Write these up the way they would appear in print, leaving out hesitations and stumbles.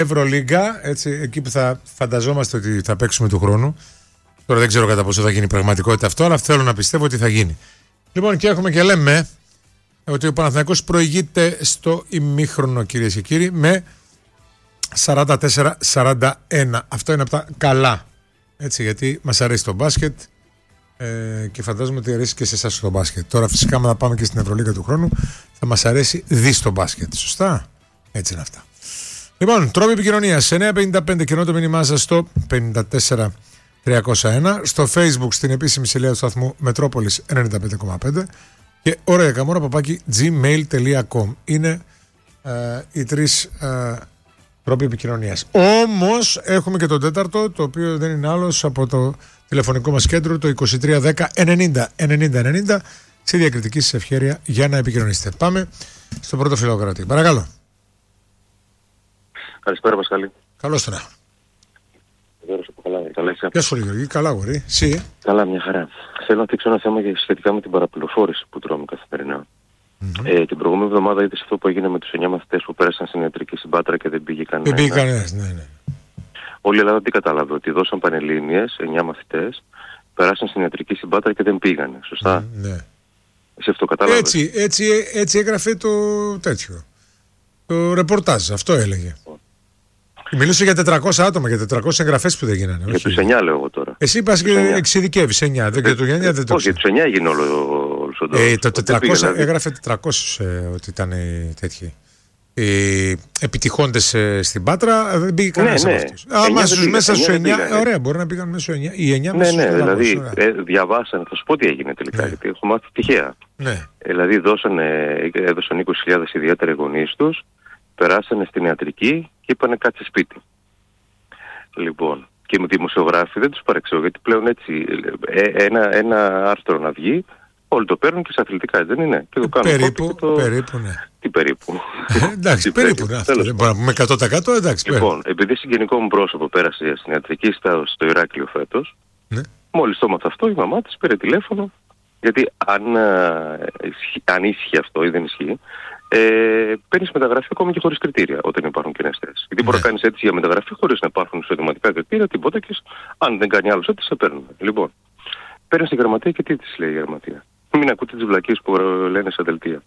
Ευρωλίγκα, έτσι, εκεί που θα φανταζόμαστε ότι θα παίξουμε του χρόνου. Τώρα δεν ξέρω κατά πόσο θα γίνει πραγματικότητα αυτό, αλλά θέλω να πιστεύω ότι θα γίνει. Λοιπόν, και έχουμε και λέμε ότι ο Παναθηναϊκός προηγείται στο ημίχρονο, κυρίες και κύριοι, με 44-41. Αυτό είναι από τα καλά. Έτσι, γιατί μας αρέσει το μπάσκετ και φαντάζομαι ότι αρέσει και σε εσάς το μπάσκετ. Τώρα, φυσικά, άμα θα πάμε και στην Ευρωλίγκα του χρόνου, θα μας αρέσει δις το μπάσκετ. Σωστά. Έτσι είναι αυτά. Λοιπόν, τρόποι επικοινωνίας 955, κοινό το μήνυμά σας στο 54301, στο Facebook στην επίσημη σελίδα του σταθμού Μετρόπολης 95,5 και ωραία καμόρα παπάκι gmail.com. Είναι οι τρεις τρόποι επικοινωνίας. Όμως έχουμε και τον τέταρτο, το οποίο δεν είναι άλλος από το τηλεφωνικό μας κέντρο, το 2310 90 στη διακριτική σας ευχέρεια για να επικοινωνήσετε. Πάμε στο πρώτο φιλοκράτη. Παρακαλώ. Καλησπέρα, Πασχάλη. Καλώς τώρα. Καλά, γεια σου, Γιώργη. Καλά, γορί. Εσύ. Καλά, μια χαρά. Θέλω να δείξω ένα θέμα σχετικά με την παραπληροφόρηση που τρώμε καθημερινά. Την προηγούμενη εβδομάδα είδες αυτό που έγινε με τους 9 μαθητές που πέρασαν στην ιατρική στην Πάτρα και δεν πήγε κανένας. Δεν πήγε κανένας, ναι. Όλη η Ελλάδα τι κατάλαβε, ότι δώσαν πανελλήνιες, 9 μαθητές, περάσαν στην ιατρική στην Πάτρα και δεν πήγανε. Σωστά. Ναι. Εσύ αυτό κατάλαβες. Έτσι έγραφε το τέτοιο. Το ρεπορτάζ, αυτό έλεγε. Μιλούσε για 400 άτομα, για 400 εγγραφές που δεν γίνανε. Για τους 9 λέω εγώ τώρα. Εσύ είπες και εξειδικεύεις 9. Δεν για το 9 δεν το όχι, για τους 9 έγινε όλο ο ντόμος. Το 400 έγραφε 400 ότι ήταν τέτοιοι. Οι επιτυχώντες στην Πάτρα δεν πήγε κανένας από αυτούς. Μέσα στους 9, ωραία, μπορεί να πήγαν μέσα στους 9. Οι 9 μέσα στους 9. Ναι, δηλαδή διαβάσανε, θα σου πω τι έγινε τελικά, γιατί έχω μάθει τυχαία. Δηλαδή έδωσαν 20.000 ιδιαίτερα οι γονείς τους, περάσανε στην ιατρική και είπανε κάτσε σπίτι. Λοιπόν, και με δημοσιογράφοι δεν τους παρεξηγώ, γιατί πλέον έτσι ένα άρθρο να βγει, όλοι το παίρνουν και σε αθλητικά, δεν είναι. Και το κάνουν περίπου, ναι. Τι περίπου. Εντάξει, περίπου, ναι. Αυτό δεν μπορούμε να πούμε 100%, εντάξει. Λοιπόν, επειδή συγγενικό μου πρόσωπο πέρασε στην ιατρική στο Ηράκλειο φέτος, μόλις το έμαθα αυτό, η μαμά της πήρε τηλέφωνο, γιατί αν ίσχυε αυτό ή δεν ισχύει, παίρνεις μεταγραφή ακόμη και χωρίς κριτήρια όταν υπάρχουν κοινές θέσεις. Γιατί μπορεί να κάνεις αίτηση για μεταγραφή χωρίς να υπάρχουν εισοδηματικά κριτήρια, τίποτα και αν δεν κάνει άλλος αίτηση, σε παίρνουν. Λοιπόν, παίρνει στη γραμματεία και τι της λέει η γραμματεία. Μην ακούτε τις βλακίες που λένε στα δελτία.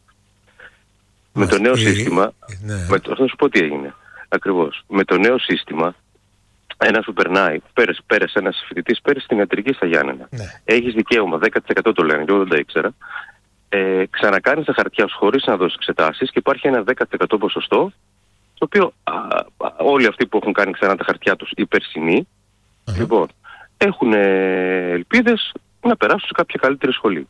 Με το νέο σύστημα, θα σου πω τι έγινε. Ακριβώς. Με το νέο σύστημα, ένας που περνάει, πέρασε ένας φοιτητής, πέρασε στην ιατρική στα Γιάννενα. Έχεις δικαίωμα, 10% το λένε, και εγώ δεν τα ήξερα. Ξανακάνεις τα χαρτιά σου χωρίς να δώσεις εξετάσεις και υπάρχει ένα 10% ποσοστό, το οποίο όλοι αυτοί που έχουν κάνει ξανά τα χαρτιά τους οι περσινοί, λοιπόν, έχουν ελπίδες να περάσουν σε κάποια καλύτερη σχολή.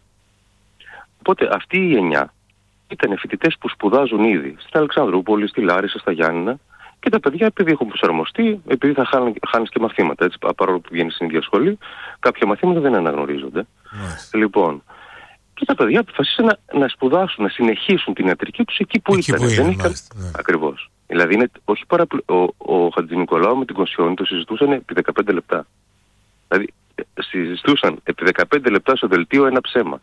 Οπότε αυτοί οι 9 ήταν φοιτητές που σπουδάζουν ήδη στην Αλεξανδρούπολη, στη Λάρισα, στα Γιάννενα, και τα παιδιά επειδή έχουν προσαρμοστεί, επειδή θα χάνεις και μαθήματα, έτσι, παρόλο που βγαίνεις στην ίδια σχολή, κάποια μαθήματα δεν αναγνωρίζονται. Λοιπόν, και τα παιδιά αποφασίσαν να σπουδάσουν, να συνεχίσουν την ιατρική τους εκεί που ήταν. Ακριβώς. Δηλαδή, όχι ο Χατζηνικολάου με την Κονσιόνη το συζητούσαν επί 15 λεπτά. Δηλαδή, συζητούσαν επί 15 λεπτά στο δελτίο ένα ψέμα.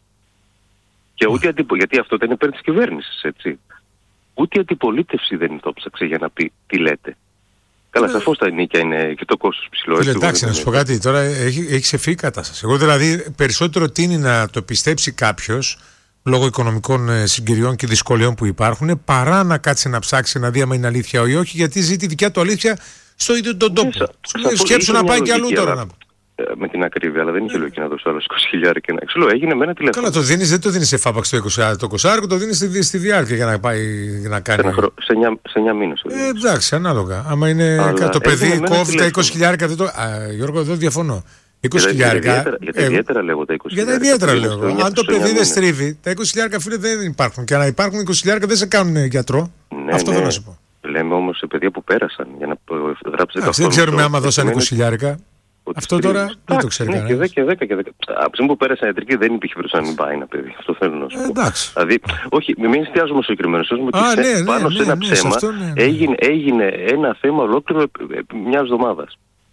Και ούτε γιατί αυτό ήταν υπέρ της κυβέρνησης, έτσι. Ούτε η αντιπολίτευση δεν το ψάξε για να πει τι λέτε. Καλά, σαφώς τα ενίκια είναι και το κόστος ψηλό. Εντάξει, να σου πω κάτι, τώρα έχει ξεφύγει η κατάσταση. Εγώ δηλαδή περισσότερο τείνει να το πιστέψει κάποιος λόγω οικονομικών συγκυριών και δυσκολιών που υπάρχουν, παρά να κάτσει να ψάξει να δει αν είναι αλήθεια ή όχι, γιατί ζει τη δικιά του αλήθεια στο ίδιο τον τόπο. Σκέψου να πάει και αλλού τώρα. Με την ακρίβεια, αλλά δεν είχε λογική να δώσει άλλο 20.000 και να ξέρω. Έγινε με ένα τηλέφωνο. Καλά, δεν το δίνει σε φάπαξ το 20, το 20, το δίνει στη διάρκεια για να πάει να κάνει. Σε 9 μήνες. Εντάξει, ανάλογα. Άμα είναι το παιδί κόβει τα 20.000. Γιώργο, εδώ διαφωνώ. 20.000. Για τα ιδιαίτερα λέγω τα 20.000. Για τα ιδιαίτερα λέγω. Αν το παιδί δεν στρίβει, τα 20.000 φίλε δεν υπάρχουν. Και να υπάρχουν 20.000 δεν σε κάνουν γιατρό. Αυτό θέλω να σου πω. Λέμε όμως σε παιδιά που πέρασαν για να γράψει 10 χρόνια. Δεν ξέρουμε άμα δώσαν 20.000. Αυτό τώρα δεν το ξέρει κανένας. Και 10. Από τη στιγμή που πέρασε ιατρική δεν υπήρχε περίπτωση να μην πάει ένα παιδί. Αυτό θέλω να σου πω. Εντάξει. Δηλαδή, όχι, μην εστιάζουμε στο συγκεκριμένο. Πάνω σε ένα ψέμα έγινε ένα θέμα ολόκληρο μιας εβδομάδας.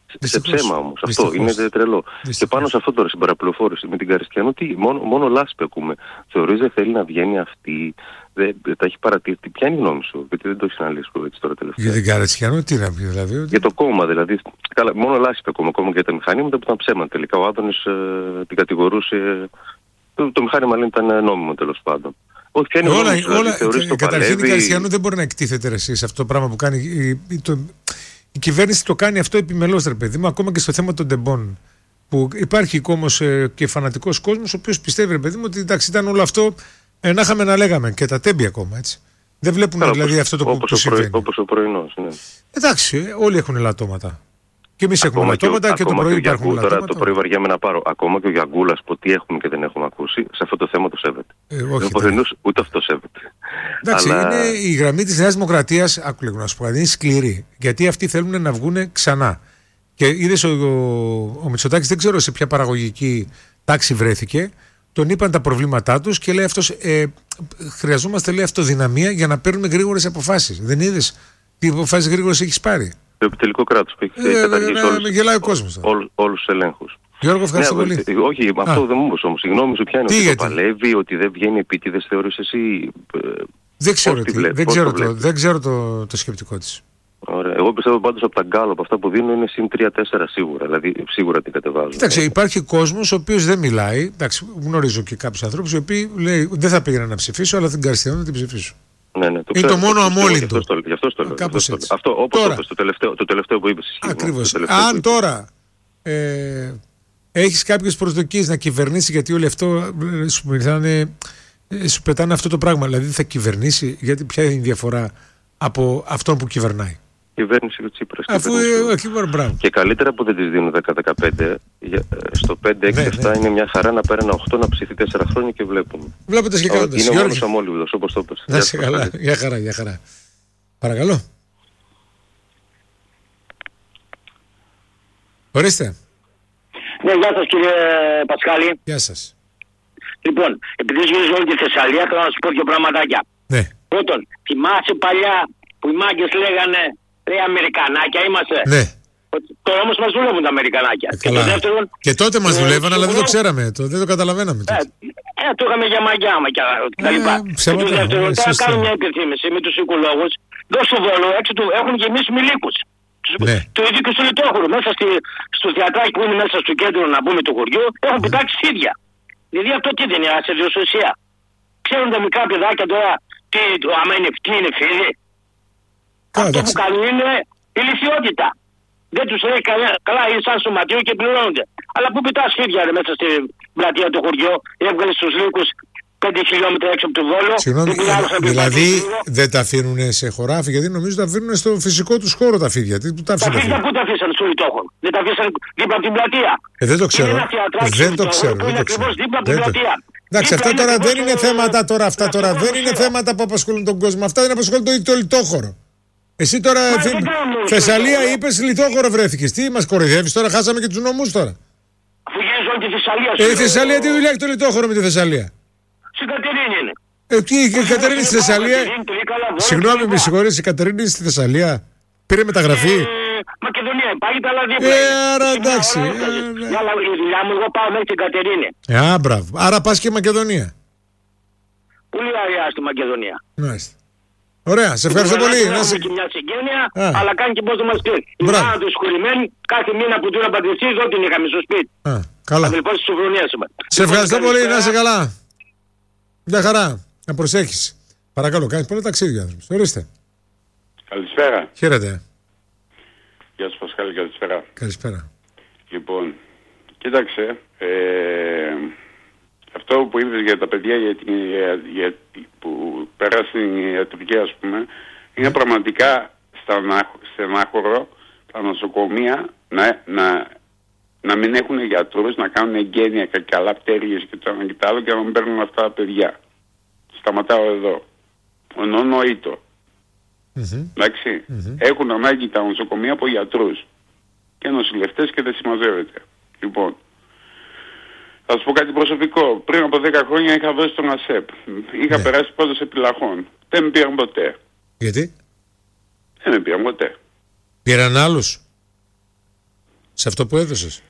Σε ψέμα όμως. Αυτό είναι τρελό. Και πάνω σε αυτό τώρα, στην παραπληροφόρηση με την Καριστιανού, μόνο λάσπη ακούμε. Θεωρείς δεν θέλει να βγαίνει αυτή, τα έχει παρατηρήσει. Ποια είναι η γνώμη σου, γιατί δεν το έχεις αναλύσει έτσι τώρα τελευταία? Για την Καριστιανού, τι να πει δηλαδή? Για το κόμμα δηλαδή. Καλά, μόνο λάσπη ακόμα και τα μηχανήματα που ήταν ψέμα τελικά. Ο Άδωνης την κατηγορούσε. Το μηχάνημα λέει ήταν νόμιμο τέλος πάντων. Όχι, ποια είναι όλα. Καταρχήν η Καριστιανού δεν μπορεί να εκτίθεται σε αυτό το πράγμα που κάνει. Η κυβέρνηση το κάνει αυτό επιμελώς, ρε παιδί μου, ακόμα και στο θέμα των τεμπών. Που υπάρχει όμως και φανατικός κόσμος, ο οποίος πιστεύει, ρε παιδί μου, ότι εντάξει, ήταν όλο αυτό να είχαμε να λέγαμε και τα τέμπη ακόμα, έτσι. Δεν βλέπουν δηλαδή αυτό το που συμβαίνει. Όπως ο πρωινός, ναι. Εντάξει, όλοι έχουν ελαττώματα. Και εμείς έχουμε ελαττώματα και το πρωί υπάρχουν ελαττώματα. Τώρα το πρωί βαριέμαι να πάρω. Ακόμα και ο Γιαγκούλας, που τι έχουμε και δεν έχουμε ακούσει, σε αυτό το θέμα το σέβεται. Όχι. Ο πρωινός ούτε αυτό σέβεται. Εντάξει, είναι η γραμμή της Νέας Δημοκρατίας, άκου λίγο να σου πω, είναι σκληρή. Γιατί αυτοί θέλουν να βγουν ξανά. Και είδες ο Μητσοτάκης, δεν ξέρω σε ποια παραγωγική τάξη βρέθηκε, τον είπαν τα προβλήματά τους και λέει αυτός, χρειαζόμαστε, λέει, αυτοδυναμία για να παίρνουμε γρήγορες αποφάσεις. Δεν είδες τι αποφάσεις γρήγορες έχεις πάρει? Το επιτελικό κράτος που έχει καταργήσει με γελάει ο κόσμος. Όλους τους ελέγχους. Γιώργο, ευχαριστώ πολύ. Όχι, αυτό δεν μου είπες όμως. Η γνώμη σου ποια είναι? Ότι το παλεύει, ότι δεν βγαίνει επίτηδες, θεωρείς εσύ? Δεν ξέρω το σκεπτικό της. Ωραία. Εγώ πιστεύω πάντως από τα γκάλο, από αυτά που δίνω, είναι συν 3-4 σίγουρα. Δηλαδή σίγουρα την κατεβάζω. Κοίταξε, υπάρχει κόσμος ο οποίος δεν μιλάει. Εντάξει, γνωρίζω και κάποιους ανθρώπους οι οποίοι λέει δεν θα πήγαινα να ψηφίσω, αλλά την Καριστιανού να την ψηφίσω. Ναι, είναι το μόνο αμόλυντο. Γι' αυτό το λέω. Κάπως έτσι. Αυτό, όπως τώρα, το τελευταίο που είπες. Ακριβώς. Αν τώρα έχεις κάποιες προσδοκίες να κυβερνήσει, γιατί όλοι αυτό σου πετάνε αυτό το πράγμα. Δηλαδή θα κυβερνήσει, γιατί ποια είναι η διαφορά από αυτόν που κυβερνάει? Κυβέρνηση του Τσίπρας. Μπράβο. Και καλύτερα που δεν τις δίνουν 10-15, στο 5-6-7 είναι μια χαρά να παίρνει 8, να ψηφί 4 χρόνια και βλέπουμε. Βλέποντας και κάνοντας. Είναι μόνος αμόλυβδος, όπως το είπες. Να είσαι καλά. Για χαρά. Παρακαλώ. Ορίστε. Ναι, γεια σας κύριε Πασχάλη. Γεια σας. Λοιπόν, επειδή ζω όλη τη Θεσσαλία, θέλω να σου πω δύο πραγματάκια. Ναι. Πρώτον, θυμάσαι παλιά που οι μάγκες λέγανε ρε Αμερικανάκια είμαστε? Ναι. Τώρα όμως μας δουλεύουν τα Αμερικανάκια. Και το δεύτερον, και τότε μας δουλεύαν, αλλά δεν το ξέραμε, δεν το καταλαβαίναμε. Το είχαμε για μαγιά και τα λοιπά. Και το δεύτερον, τώρα κάνω μια υπενθύμηση με τους οικολόγους. Εδώ στο Βόλο έξω του έχουν γεμίσει με λύκους. Ναι. Το ίδιο και στο Λιτόχωρο. Μέσα στο θεατράκι που είναι μέσα στο κέντρο, να πούμε, του χωριού, έχουν πετάξει φίδια. Δηλαδή αυτό τι δεν είναι, ασεβιοσοσία? Ξέρουν τα μικρά παιδάκια τώρα άμα είναι φίδι? Αυτό που κάνουν είναι ηλιθιότητα. Δεν τους λέει καλά, είναι σαν σωματείο και πληρώνονται. Αλλά πού πετάς φίδια μέσα στην πλατεία του χωριού, έβγαλε στους λύκους 5 χιλιόμετρα έξω από το Βόλο. Συγγνώμη, δηλαδή δεν τα αφήνουν σε χωράφι? Γιατί νομίζω τα αφήνουν στο φυσικό τους χώρο τα φίδια. Τα φίδια πού τα αφήσαν? Στο Λιτόχωρο. Δεν τα αφήσαν δίπλα από την πλατεία. Δεν το ξέρω. Δεν το ξέρω. Εντάξει, αυτά τώρα δεν είναι θέματα τώρα. Αυτά τώρα δεν είναι θέματα που απασχολούν τον κόσμο. Αυτά δεν απασχολούν το Λιτόχωρο. Εσύ τώρα Θεσσαλία είπες, Λιτόχωρο βρέθηκες. Τι μας κοροϊδεύεις τώρα? Χάσαμε και τους νομούς τώρα. Αφού γυρίζω όλη τη Θεσσαλία. Η Θεσσαλία τι δουλειά έχει το Λιτόχωρο με τη Θεσσαλία? Στην Κατερίνη είναι. Η Κατερίνη στη Θεσσαλία. Συγγνώμη, με συγχωρείς, η Κατερίνη στη Θεσσαλία πήρε μεταγραφή? Μακεδονία υπάρχει, αλλά δίπλα. Άρα εντάξει. Αλλά η δουλειά μου, εγώ πάω μέχρι την Κατερίνη. Μπράβο. Άρα πας και Μακεδονία. Πολύ ωραία στη Μακεδονία. Μάλιστα. Ωραία, σε ευχαριστώ πολύ. Έχουμε και μια συγγένεια, αλλά κάνει και πώς το μας πει. Η μάνα του σχολημένη, κάθε μήνα που του να πατριστεί, εδώ την είχαμε στο σπίτι. Καλά. Σε ευχαριστώ πολύ, να είσαι καλά. Μια χαρά. Να προσέχεις. Παρακαλώ, κάνεις πολλά ταξίδια. Ορίστε. Καλησπέρα. Χαίρετε. Γεια σου Πασχάλη, καλησπέρα. Καλησπέρα. Λοιπόν, κοίταξε, αυτό που είπες για τα παιδιά που πέρασαν στην ιατρική, ας πούμε, είναι πραγματικά στενάχωρο τα νοσοκομεία να μην έχουν γιατρούς, να κάνουν εγγένεια και άλλα πτέρυγες και το ένα και το άλλο και να μην παίρνουν αυτά τα παιδιά. Σταματάω εδώ. Ονονοήτο. Εντάξει. Έχουν ανάγκη τα νοσοκομεία από γιατρούς και νοσηλευτές και δεν συμμαζεύεται. Λοιπόν, θα σου πω κάτι προσωπικό. Πριν από 10 χρόνια είχα δώσει τον ΑΣΕΠ. Είχα περάσει πρώτος επιλαχών. Δεν με πήραν ποτέ. Γιατί? Δεν με πήραν ποτέ. Πήραν άλλους? Σε αυτό που έδωσες?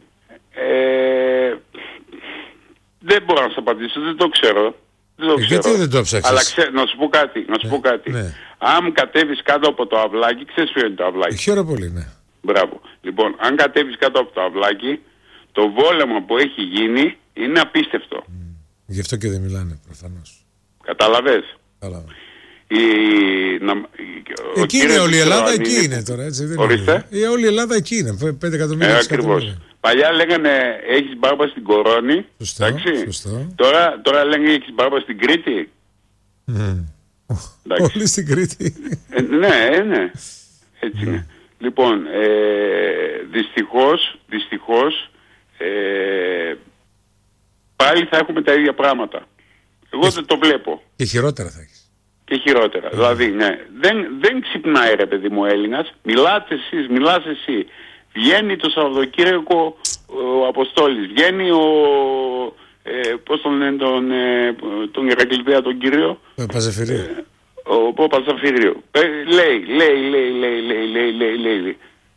Δεν μπορώ να σου απαντήσω, δεν το ξέρω. Γιατί δεν το ψάξεις? Αλλά να σου πω κάτι. Ναι. Αν κατέβεις κάτω από το αυλάκι, ξέρεις ποιο είναι το αυλάκι? Χαίρομαι πολύ, ναι. Μπράβο. Λοιπόν, αν κατέβεις κάτω από το αυλάκι, το βόλεμα που έχει γίνει είναι απίστευτο. Γι' αυτό και δεν μιλάνε προφανώς. Καταλαβες? Εκεί είναι όλη η Ελλάδα, εκεί είναι τώρα. Έτσι, δεν ορίστε. Είναι. Όλη η Ελλάδα εκεί είναι. 5 εκατομμύρια. Ακριβώς. Παλιά λέγανε έχεις μπάρμπα στην Κορώνη. Σωστό. Τώρα λένε έχεις μπάρμπα στην Κρήτη. Όλοι στην Κρήτη. Ναι. Έτσι είναι. Λοιπόν, δυστυχώς πάλι θα έχουμε τα ίδια πράγματα. Εγώ δεν το βλέπω. Και χειρότερα θα έχεις. Και χειρότερα. Δηλαδή, ναι, δεν ξυπνάει ρε παιδί μου ο Έλληνας. Μιλάς εσύ. Βγαίνει το Σαββατοκύριακο ο Αποστόλης. Βγαίνει πώς τον λένε τον Ηρακλειδέα τον κύριο? Παζαφυρίου. Ο Παζαφυρίου. Λέει.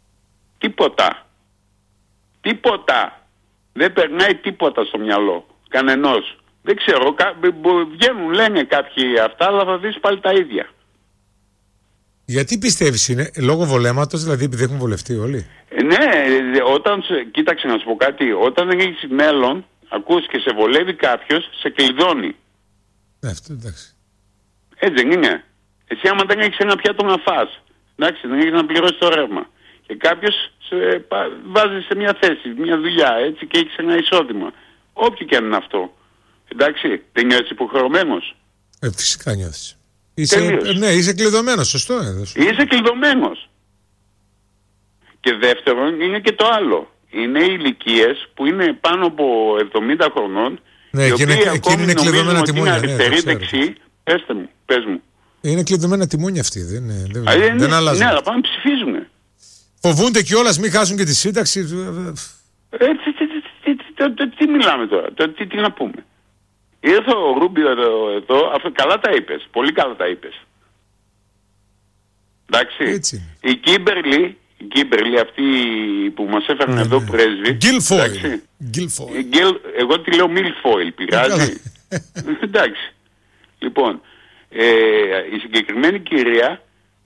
Τίποτα. Δεν περνάει τίποτα στο μυαλό. Κανενός. Δεν ξέρω, βγαίνουν λένε κάποιοι αυτά, αλλά θα δεις πάλι τα ίδια. Γιατί πιστεύεις είναι, λόγω βολέματος, δηλαδή επειδή έχουν βολευτεί όλοι? Ναι, κοίταξε να σου πω κάτι, όταν δεν έχεις μέλλον, ακούς και σε βολεύει κάποιος, σε κλειδώνει. Ναι, αυτό εντάξει. Έτσι δεν είναι? Εσύ άμα δεν έχεις ένα πιάτο να φας, εντάξει, δεν έχεις να πληρώσεις το ρεύμα, και κάποιος σε βάζει σε μια θέση, μια δουλειά, έτσι, και έχεις ένα εισόδημα, όποιο και αν είναι αυτό. Εντάξει, δεν νιώθεις υποχρεωμένος? Φυσικά νιώθεις. Ναι, είσαι κλειδωμένος, σωστό. Είσαι κλειδωμένος. Και δεύτερον είναι και το άλλο. Είναι οι ηλικίες που είναι πάνω από 70 χρονών, ναι, οι οποίοι ακόμη είναι νομίζουν ότι είναι αριστερή, ναι, δεξί. Πες μου. Είναι κλειδωμένα τιμόνια αυτοί, δεν αλλάζουν. Ναι, αλλά πάνε ψηφίζουν. Φοβούνται κιόλας μην χάσουν και τη σύνταξη. Τι μιλάμε τώρα, τι να πούμε? Ήρθε ο Ρούμπιο εδώ, καλά τα είπες, πολύ καλά τα είπες. Εντάξει. Έτσι. Η Κίμπερλι αυτή που μας έφεραν εδώ πρέσβη. Γκίλφόιλ. Εγώ τη λέω Μιλφόιλ, πειράζει? Εντάξει. Λοιπόν, η συγκεκριμένη κυρία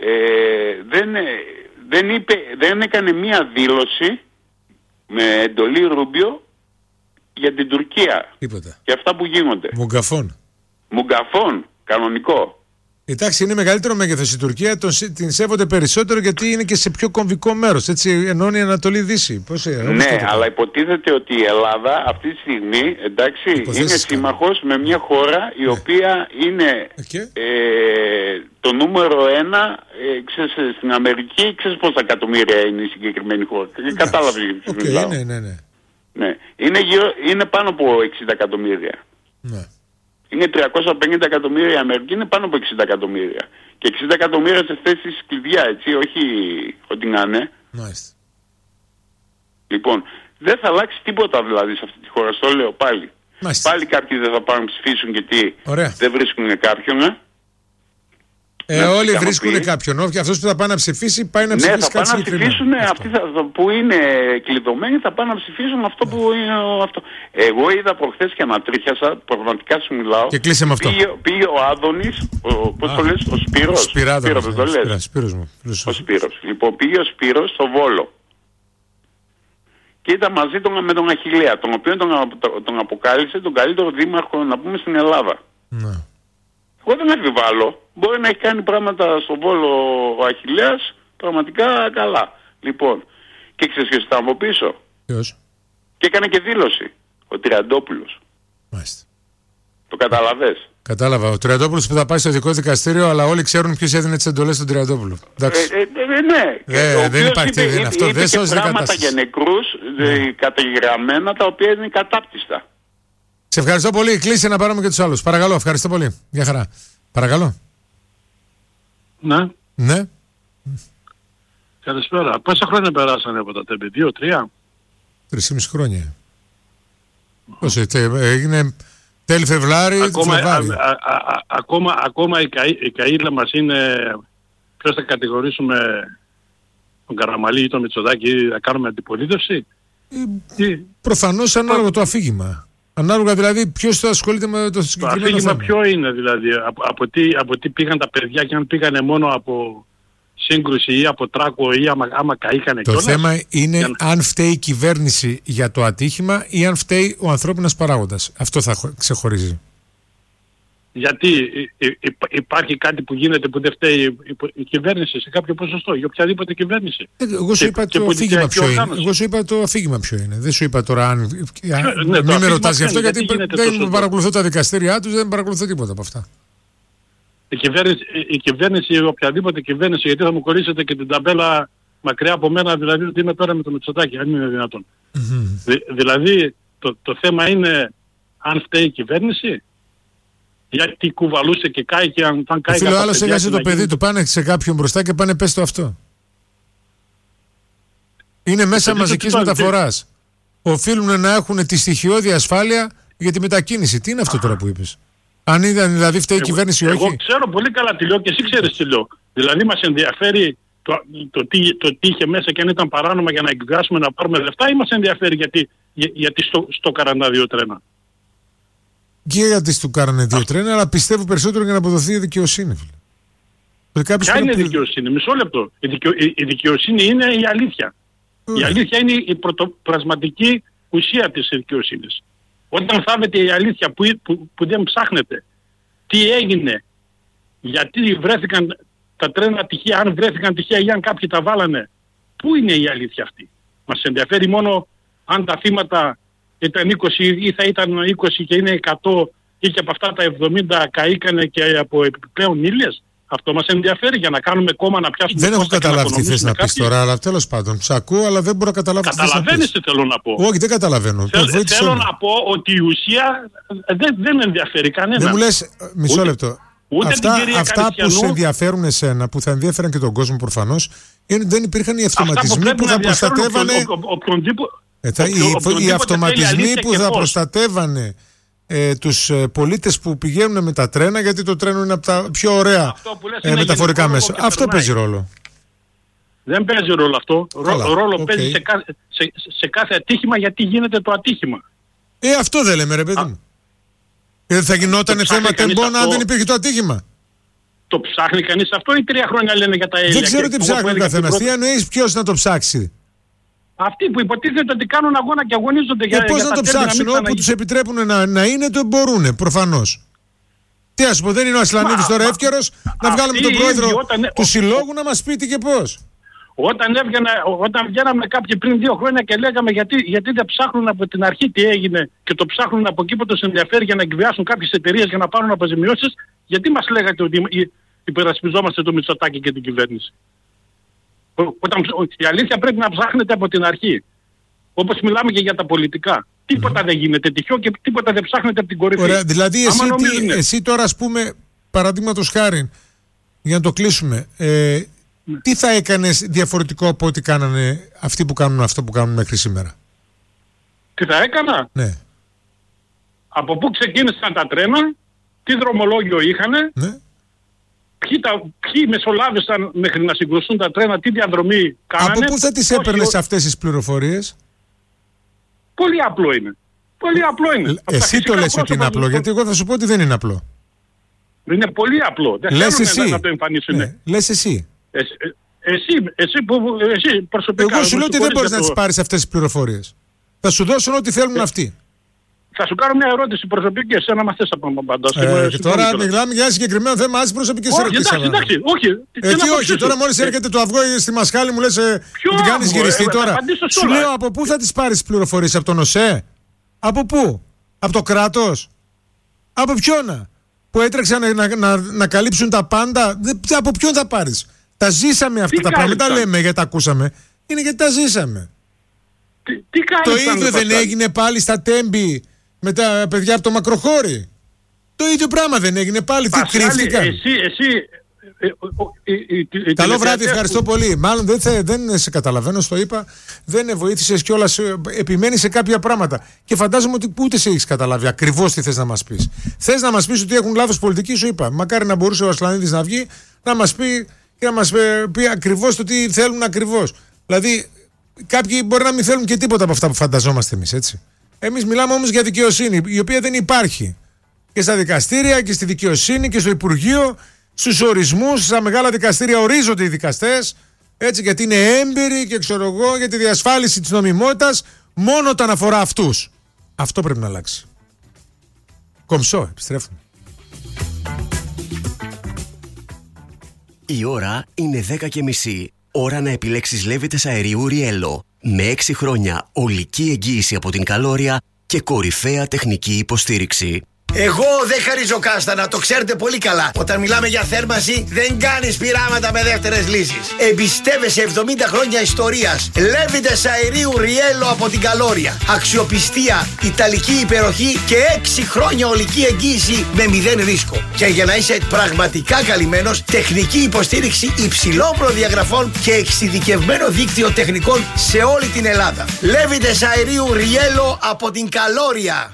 δεν έκανε μία δήλωση με εντολή Ρούμπιο για την Τουρκία. Τίποτα. Για αυτά που γίνονται. Μουγκαφών, κανονικό. Εντάξει, είναι μεγαλύτερο μέγεθος η Τουρκία, την σέβονται περισσότερο γιατί είναι και σε πιο κομβικό μέρος. Έτσι ενώνει Ανατολή-Δύση. Ναι, αλλά υποτίθεται ότι η Ελλάδα αυτή τη στιγμή, εντάξει, είναι σύμμαχος με μια χώρα η οποία είναι το νούμερο 1, ξέρεις, στην Αμερική. Ξέρεις πόσα εκατομμύρια είναι η συγκεκριμένη χώρα? Κατάλαβες γιατί μιλάω? Ναι. Είναι πάνω από 60 εκατομμύρια. Ναι. Είναι 350 εκατομμύρια η Αμερική, είναι πάνω από 60 εκατομμύρια. Και 60 εκατομμύρια σε θέσεις κλειδιά, έτσι, όχι ό,τι να είναι. Μάλιστα. Λοιπόν, δεν θα αλλάξει τίποτα δηλαδή σε αυτή τη χώρα, στο λέω πάλι. Μάλιστα. Πάλι κάποιοι δεν θα πάνε να ψηφίσουν γιατί δεν βρίσκουν κάποιον. Όλοι βρίσκουν κάποιον. Όχι, αυτός που θα πάει να ψηφίσει πάει να ψηφίσει. Ναι, θα πάνε να ψηφίσουν. Αυτοί που είναι κλειδωμένοι θα πάνε να ψηφίσουν αυτό που είναι αυτό. Εγώ είδα προχθές και ανατρίχιασα, πραγματικά σου μιλάω. Και κλείσε με αυτό. Πήγε ο Άδωνης, πώς το λες, ο Σπύρος. Σπύρος, το λες. Σπύρος μου. Ο Σπύρος. Λοιπόν, πήγε ο Σπύρος στο Βόλο. Και ήταν μαζί με τον Αχιλλέα, τον οποίο τον αποκάλυψε τον καλύτερο δήμαρχο, να πούμε, στην Ελλάδα. Ναι. Εγώ δεν αμφιβάλλω. Μπορεί να έχει κάνει πράγματα στο Βόλο ο Αχιλλέας πραγματικά καλά. Λοιπόν, και ξέρεις ποιος ήταν από πίσω? Ποιος? Και έκανε και δήλωση. Ο Τριαντόπουλος. Μάλιστα. Το καταλαβες? Κατάλαβα. Ο Τριαντόπουλος που θα πάει στο ειδικό δικαστήριο, αλλά όλοι ξέρουν ποιος έδινε τις εντολές στον Τριαντόπουλο. Ναι. Δεν υπάρχει αυτό. Δεν σώζει την πράγματα για νεκρούς καταγεγραμμένα, τα οποία είναι κατάπτυστα. Σε ευχαριστώ πολύ. Κλείσε να πάρουμε και τους άλλους. Παρακαλώ. Ευχαριστώ πολύ. Γεια χαρά. Παρακαλώ. Ναι. Καλησπέρα. Πόσα χρόνια περάσανε από τα τέμπη? 2-3? 3,5 χρόνια. Πόσο έγινε? Τέλη Φεβρουάριο. Ακόμα η καΐλα μας είναι ποιος θα κατηγορήσουμε, τον Καραμαλή ή τον Μητσοτάκη, να κάνουμε αντιπολίτευση? Προφανώς ανάλογα το αφήγημα. Ανάλογα δηλαδή ποιος θα ασχολείται με το συγκεκριμένο θέμα. Το αφήγημα ποιο είναι δηλαδή, από τι πήγαν τα παιδιά και αν πήγανε μόνο από σύγκρουση ή από τράκο ή άμα καήκανε κιόλας. Το θέμα είναι αν φταίει η κυβέρνηση για το ατύχημα ή αν φταίει ο ανθρώπινος παράγοντας. Αυτό θα ξεχωρίζει. Γιατί υπάρχει κάτι που γίνεται που δεν φταίει η κυβέρνηση σε κάποιο ποσοστό, για οποιαδήποτε κυβέρνηση. Εγώ σου είπα το αφήγημα ποιο είναι. Εγώ σου είπα το αφήγημα ποιο είναι. Δεν σου είπα τώρα αν. Μην με ρωτάς γι' αυτό, γιατί δεν παρακολουθώ τα δικαστήριά τους, δεν παρακολουθώ τίποτα από αυτά. Η κυβέρνηση, οποιαδήποτε κυβέρνηση, γιατί θα μου κορίσετε και την ταμπέλα μακριά από μένα, δηλαδή ότι είμαι τώρα με το Μητσοτάκη, αν είναι δυνατόν. Δηλαδή το θέμα είναι αν φταίει η κυβέρνηση. Γιατί κουβαλούσε και κάηκε, αν κάηκε. Φίλε, ο άλλος έχασε το παιδί του, πάνε σε κάποιον μπροστά και πάνε πες το αυτό. Είναι μέσα μαζικής μεταφοράς. Οφείλουν να έχουν τη στοιχειώδη ασφάλεια για τη μετακίνηση. Τι είναι αυτό τώρα που είπες? Αν είδαν δηλαδή φταίει η κυβέρνηση ή όχι? Εγώ ξέρω πολύ καλά τι λέω και εσύ ξέρεις τι λέω. Δηλαδή μας ενδιαφέρει το τι είχε μέσα και αν ήταν παράνομα για να εκβιάσουμε να πάρουμε λεφτά, ή μας ενδιαφέρει γιατί στο καραντά 2 τρένα. Και γιατί του κάνανε 2 τρένα, αλλά πιστεύω περισσότερο για να αποδοθεί η δικαιοσύνη. Ποια είναι η δικαιοσύνη? Μισό λεπτό. Η δικαιοσύνη είναι η αλήθεια. Η αλήθεια είναι η πρωτοπρασματική ουσία της δικαιοσύνης. Όταν θάβεται η αλήθεια που δεν ψάχνεται τι έγινε, γιατί βρέθηκαν τα τρένα τυχαία, αν βρέθηκαν τυχαία ή αν κάποιοι τα βάλανε, πού είναι η αλήθεια αυτή? Μας ενδιαφέρει μόνο αν τα θύματα ήταν 20 ή θα ήταν 20 και είναι 100 ή και από αυτά τα 70 καήκανε και από επιπλέον ύλιες. Αυτό μας ενδιαφέρει για να κάνουμε κόμμα να πιάσουμε. Δεν έχω καταλάβει τι θες να πεις τώρα, αλλά τέλος πάντων. Σ' ακούω, αλλά δεν μπορώ να καταλάβω. Καταλαβαίνεις τι θέλω να πω? Όχι, δεν καταλαβαίνω. Θέλω να πω ότι η ουσία δεν ενδιαφέρει κανένα. Δεν μου λες, μισό λεπτό. Αυτά που σε ενδιαφέρουν εσένα, που θα ενδιαφέραν και τον κόσμο προφανώς, δεν υπήρχαν οι αυτοματισμοί που θα προστατεύανε. Οι αυτοματισμοί που θα προστατεύανε τους πολίτες που πηγαίνουν με τα τρένα, γιατί το τρένο είναι από τα πιο ωραία μεταφορικά μέσα. Αυτό παίζει ρόλο. Δεν παίζει ρόλο αυτό. Ρόλο παίζει σε κάθε ατύχημα, γιατί γίνεται το ατύχημα. Αυτό δεν λέμε, ρε παιδί μου. Δεν θα γινόταν θέμα τεμπόνα αν δεν υπήρχε το ατύχημα. Το ψάχνει κανείς αυτό ή 3 χρόνια λένε για τα Έλληνα? Δεν ξέρω τι ψάχνει ο καθένας. Τι εννοείς ποιος να το ψάξει? Αυτοί που υποτίθεται ότι κάνουν αγώνα και αγωνίζονται για πώς να το ψάξουν? Όπου τους επιτρέπουν να είναι, το μπορούν προφανώς. Τι ας πω, δεν είναι ο Ασλανίδης τώρα εύκαιρος να βγάλουμε τον πρόεδρο του συλλόγου να μας πει τι και πώς? Όταν βγαίναμε κάποιοι πριν 2 χρόνια και λέγαμε γιατί δεν ψάχνουν από την αρχή τι έγινε και το ψάχνουν από εκεί που τους ενδιαφέρει για να εκβιάσουν κάποιες εταιρείες για να πάρουν αποζημιώσεις, γιατί μας λέγατε ότι υπερασπιζόμαστε το Μητσοτάκη και την κυβέρνηση? Η αλήθεια πρέπει να ψάχνεται από την αρχή. Όπως μιλάμε και για τα πολιτικά. Τίποτα δεν γίνεται τυχαίο και τίποτα δεν ψάχνεται από την κορυφή. Ωραία, δηλαδή εσύ τώρα, ας πούμε, παραδείγματος χάριν, για να το κλείσουμε, τι θα έκανες διαφορετικό από ό,τι κάνανε αυτοί που κάνουν αυτό που κάνουν μέχρι σήμερα? Τι θα έκανα? Ναι. Από πού ξεκίνησαν τα τρένα, τι δρομολόγιο είχανε, ναι. Ποιοι μεσολάβησαν μέχρι να συγκρουστούν τα τρένα, τι διαδρομή κάνανε. Από πού θα τις έπαιρνες αυτές τις πληροφορίες? Πολύ απλό είναι. Πολύ απλό είναι. Εσύ το λες ότι είναι απλό, γιατί εγώ θα σου πω ότι δεν είναι απλό. Είναι πολύ απλό. Δεν θέλουν να το εμφανίσουν. Ναι. Λες εσύ. Εσύ προσωπικά. Εγώ σου λέω ότι δεν μπορείς να τις πάρεις αυτές τις πληροφορίες. Θα σου δώσουν ό,τι θέλουν αυτοί. Θα σου κάνω μια ερώτηση προσωπική, εσένα μα θες να απαντάς. Και τώρα μιλάμε για ένα συγκεκριμένο θέμα, άσε προσωπικές ερωτήσεις. Εντάξει, όχι. Τώρα μόλις έρχεται το αυγό στη μασχάλη μου λες την κάνεις γυριστή τώρα. Σου λέω από πού θα τις πάρεις τις πληροφορίες? Από τον ΟΣΕ? Από πού? Από το κράτος? Από ποιον? Που έτρεξαν να καλύψουν τα πάντα? Από ποιον θα πάρεις? Τα ζήσαμε αυτά τα πράγματα, λέμε γιατί τα ακούσαμε. Είναι γιατί τα ζήσαμε. Το ίδιο δεν έγινε πάλι στα Τέμπη με τα παιδιά από το Μακροχώρι? Το ίδιο πράγμα δεν έγινε πάλι? Τι κρύφτηκαν? Καλό βράδυ, ευχαριστώ πολύ. Μάλλον δεν σε καταλαβαίνω, στο είπα. Δεν βοήθησες κιόλας, επιμένεις σε κάποια πράγματα. Και φαντάζομαι ότι ούτε σε έχεις καταλάβει ακριβώς τι θες να μας πεις. Θες να μας πεις ότι έχουν λάθος πολιτική, σου είπα. Μακάρι να μπορούσε ο Ασλανίδης να βγει να μας πει και να μας πει ακριβώς το τι θέλουν ακριβώς. Δηλαδή, κάποιοι μπορεί να μην θέλουν και τίποτα από αυτά που φανταζόμαστε εμείς, έτσι. Εμείς μιλάμε όμως για δικαιοσύνη, η οποία δεν υπάρχει. Και στα δικαστήρια και στη δικαιοσύνη και στο Υπουργείο, στους ορισμούς, στα μεγάλα δικαστήρια ορίζονται οι δικαστές, έτσι, γιατί είναι έμπειροι και ξέρω εγώ για τη διασφάλιση της νομιμότητας μόνο όταν αφορά αυτούς. Αυτό πρέπει να αλλάξει. Κομψό, επιστρέφουμε. Η ώρα είναι 10:30. Ώρα να επιλέξεις λέβητες αερίου Riello. Με 6 χρόνια ολική εγγύηση από την Καλόρια και κορυφαία τεχνική υποστήριξη. Εγώ δεν χαρίζω κάστανα, το ξέρετε πολύ καλά. Όταν μιλάμε για θέρμανση, δεν κάνεις πειράματα με δεύτερες λύσεις. Εμπιστεύεσαι 70 χρόνια ιστορίας. Λέβητες αερίου Riello από την Καλόρια. Αξιοπιστία, ιταλική υπεροχή και 6 χρόνια ολική εγγύηση με 0 ρίσκο. Και για να είσαι πραγματικά καλυμμένος, τεχνική υποστήριξη υψηλών προδιαγραφών και εξειδικευμένο δίκτυο τεχνικών σε όλη την Ελλάδα. Λέβητες αερίου Riello από την Καλόρια.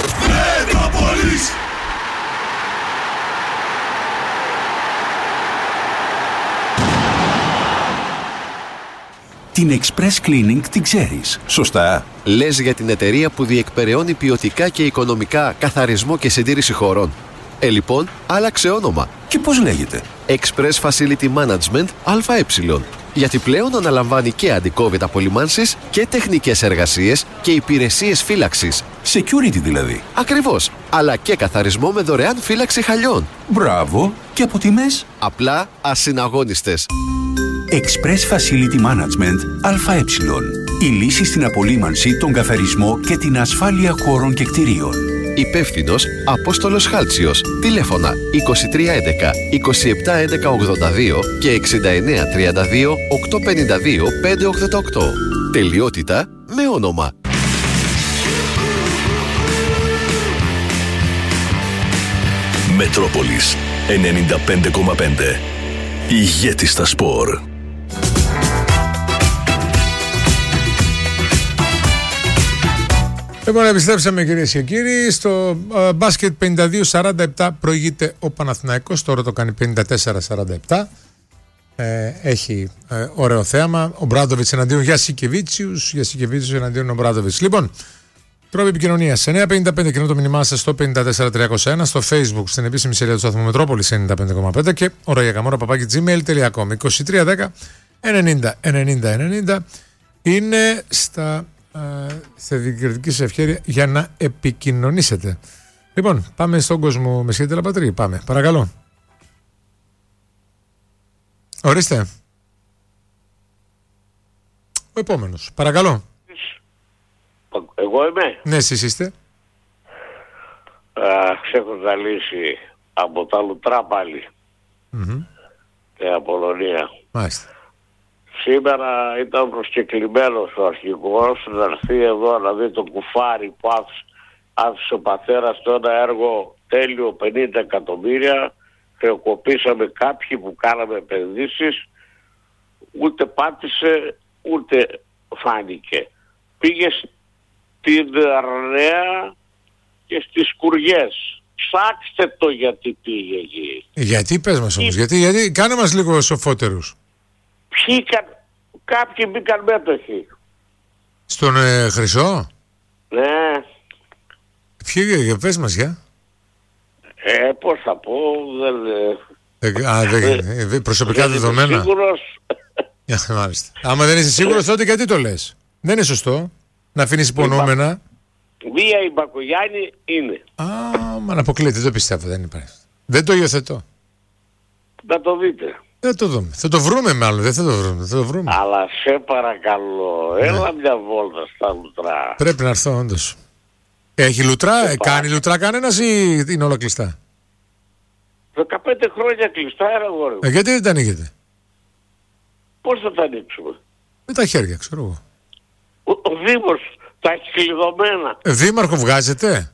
Την Express Cleaning την ξέρεις, σωστά? Λες για την εταιρεία που διεκπεραιώνει ποιοτικά και οικονομικά καθαρισμό και συντήρηση χωρών. Λοιπόν, άλλαξε όνομα. Και πώς λέγεται? Express Facility Management ΑΕ. Γιατί πλέον αναλαμβάνει και αντικόβιτα απολυμάνσεις και τεχνικές εργασίες και υπηρεσίες φύλαξης. Security δηλαδή. Ακριβώς. Αλλά και καθαρισμό με δωρεάν φύλαξη χαλιών. Μπράβο. Και από τιμές? Απλά ασυναγώνιστες. Express Facility Management ΑΕ. Η λύση στην απολύμανση, τον καθαρισμό και την ασφάλεια χώρων και κτηρίων. Υπεύθυνος Απόστολος Χάλτσιος. Τηλέφωνα 2311 2711 82 και 6932 852 588. Τελειότητα με όνομα. Μετρόπολης 95,5. Ηγέτης στα σπορ. Λοιπόν, επιστρέψαμε κυρίες και κύριοι. Στο μπάσκετ 52-47 προηγείται ο Παναθηναϊκός. Τώρα το κάνει 54-47. Έχει ωραίο θέαμα. Ο Μπράντοβιτς εναντίον Γιασικεβίτσιους. Γιασικεβίτσιους εναντίον ο Μπράντοβιτς. Λοιπόν, τρόποι επικοινωνίας. 955 κοινό το μήνυμά σας στο 54301. Στο Facebook στην επίσημη σελίδα του σταθμού Μετρόπολης 95,5 και orayakamora@gmail.com. 2310 90 90 90 είναι σε διακριτική σας ευχέρεια για να επικοινωνήσετε. Λοιπόν, πάμε στον κόσμο με σχέδια Λαπατρή. Πάμε, παρακαλώ. Ορίστε. Ο επόμενος, παρακαλώ. Εγώ είμαι. Ναι, εσείς είστε. Έχω ζαλίσει από τα Λουτρά πάλι. Απολωνία. Μάλιστα. Σήμερα ήταν προσκεκλημένος ο αρχηγός να έρθει εδώ να δει το κουφάρι που άφησε ο πατέρας στο ένα έργο τέλειο 50 εκατομμύρια. Χρεοκοπήσαμε κάποιοι που κάναμε επενδύσεις. Ούτε πάτησε ούτε φάνηκε. Πήγε στην Αρνέα και στις Κουριές. Ψάξτε το γιατί πήγε εκεί. Γιατί πες μας όμως, γιατί κάνε μας λίγο σοφότερους. Κάποιοι μπήκαν μέτοχοι. Στον Χρυσό? Ναι. Ποιοι, πες μας για. Πώς θα πω, προσωπικά δεδομένα. Σίγουρος. Μάλιστα. Άμα δεν είσαι σίγουρος τότε γιατί το λες? Δεν είναι σωστό να αφήνεις υπονοούμενα. Βία η Μπακογιάννη είναι. Μα να αποκλείεται, δεν το πιστεύω, δεν υπάρχει. Δεν το υιοθετώ. Να το δείτε. Δεν το δούμε. Θα το βρούμε μάλλον, δεν θα το βρούμε. Αλλά σε παρακαλώ, έλα μια βόλτα στα Λουτρά. Πρέπει να έρθω όντως. Έχει λουτρά, κάνει λουτρά κανένας ή είναι όλα κλειστά? 15 χρόνια κλειστά era γόρι. Γιατί δεν τα ανοίγετε? Πώς θα τα ανοίξουμε? Με τα χέρια, ξέρω εγώ. Ο Δήμος τα έχει κλειδωμένα. Δήμαρχο βγάζετε?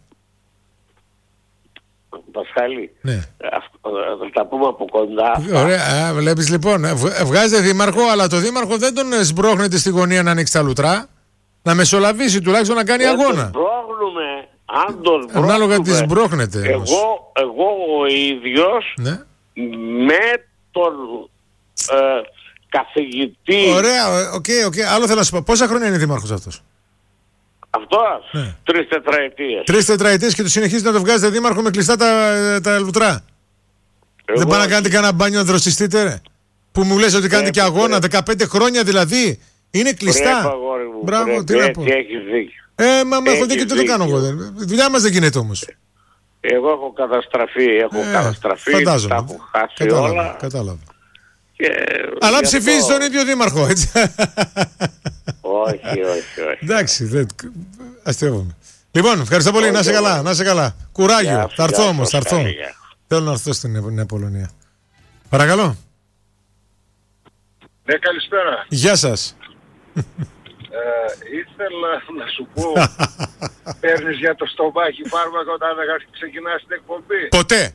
Πασχάλη. Ναι. Θα τα πούμε από κοντά. Ωραία, βλέπεις λοιπόν. Βγάζετε δήμαρχο, αλλά το δήμαρχο δεν τον σμπρώχνετε στη γωνία να ανοίξει τα λουτρά. Να μεσολαβήσει τουλάχιστον να κάνει αγώνα. Δεν τον σμπρώχνουμε. Αν τον σμπρώχνουμε. Ανάλογα τι σμπρώχνετε. Εγώ ο ίδιος, ναι, με τον καθηγητή. Ωραία, οκ. Άλλο θέλω να σου πω. Πόσα χρόνια είναι δήμαρχος αυτός? Αυτός, ναι. 3 τετραετίες. 3 τετραετίες και του συνεχίζει να το βγάζετε δήμαρχο με κλειστά τα λουτρά. Δεν πάνε να κάνετε κανένα μπάνιο να δροσιστείτε, ρε? Που μου λες ότι κάνετε και αγώνα, 15 χρόνια δηλαδή. Είναι κλειστά. Μπράβο, τι να πω. Μα έχω δίκιο, τι το κάνω εγώ. Δουλειά μας δεν γίνεται όμως. Εγώ έχω καταστραφεί, φαντάζομαι. Τα έχω χάσει όλα. Κατάλαβα. Αλλά ψηφίζεις τον ίδιο δήμαρχο, έτσι. Όχι. Εντάξει, αστείευομαι. Λοιπόν, ευχαριστώ πολύ, να είσαι καλά. Κουράγιο, θα έρθω όμως, θα έρθω. Θέλω να έρθω στην Νέα Πολωνία. Παρακαλώ. Ναι, καλησπέρα. Γεια σας. Ήθελα να σου πω, παίρνεις για το στομάχι φάρμακα όταν ξεκινάς την εκπομπή? Ποτέ.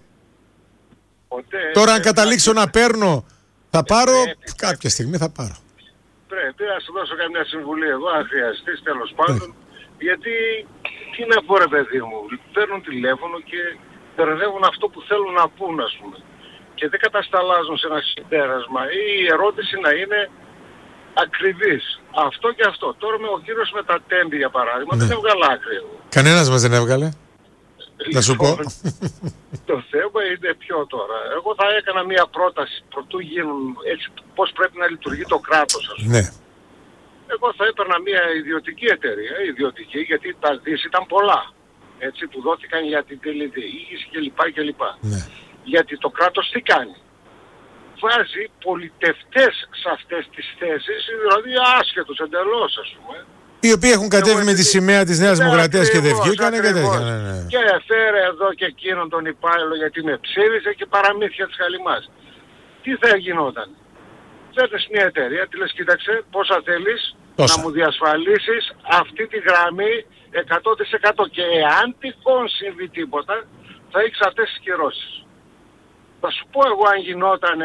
Τώρα αν καταλήξω να παίρνω, θα πάρω, κάποια στιγμή θα πάρω. Πρέπει να σου δώσω καμιά συμβουλή εγώ, αν χρειαστείς, τέλος πάντων. Γιατί, τι να πω ρε παιδί μου, παίρνουν τηλέφωνο και μπερδεύουν αυτό που θέλουν να πούν, ας πούμε. Και δεν κατασταλάζουν σε ένα συμπέρασμα ή η ερώτηση να είναι ακριβής. Αυτό και αυτό. Τώρα ο κύριος με τα τέμπη, για παράδειγμα, δεν έβγαλε άκρη. Κανένας μας δεν έβγαλε. Να σου πω. Το θέμα είναι ποιο τώρα. Εγώ θα έκανα μια πρόταση προτού γίνουν έτσι πώς πρέπει να λειτουργεί το κράτος, ας πούμε. Ναι. Εγώ θα έπαιρνα μια ιδιωτική εταιρεία, γιατί τα δις ήταν πολλά. Έτσι, που δόθηκαν για την τηλεδιοίκηση κλπ. Ναι. Γιατί το κράτος τι κάνει? Βάζει πολιτευτές σε αυτές τις θέσεις, δηλαδή άσχετους εντελώς, ας πούμε. Οι οποίοι έχουν κατέβει με τη σημαία της Νέας Δημοκρατίας και δεν βγήκανε και τέτοια. Ναι. Και φέρε εδώ και εκείνον τον υπάλληλο γιατί με ψήφισε και παραμύθια της χαλιμάς. Τι θα γινόταν? Φέρνεις μια εταιρεία, τη λες κοίταξε πόσα θέλεις να μου διασφαλίσεις αυτή τη γραμμή 100% και εάν τυχόν συμβεί τίποτα θα έχεις αυτές τις κυρώσεις. Θα σου πω εγώ αν γινότανε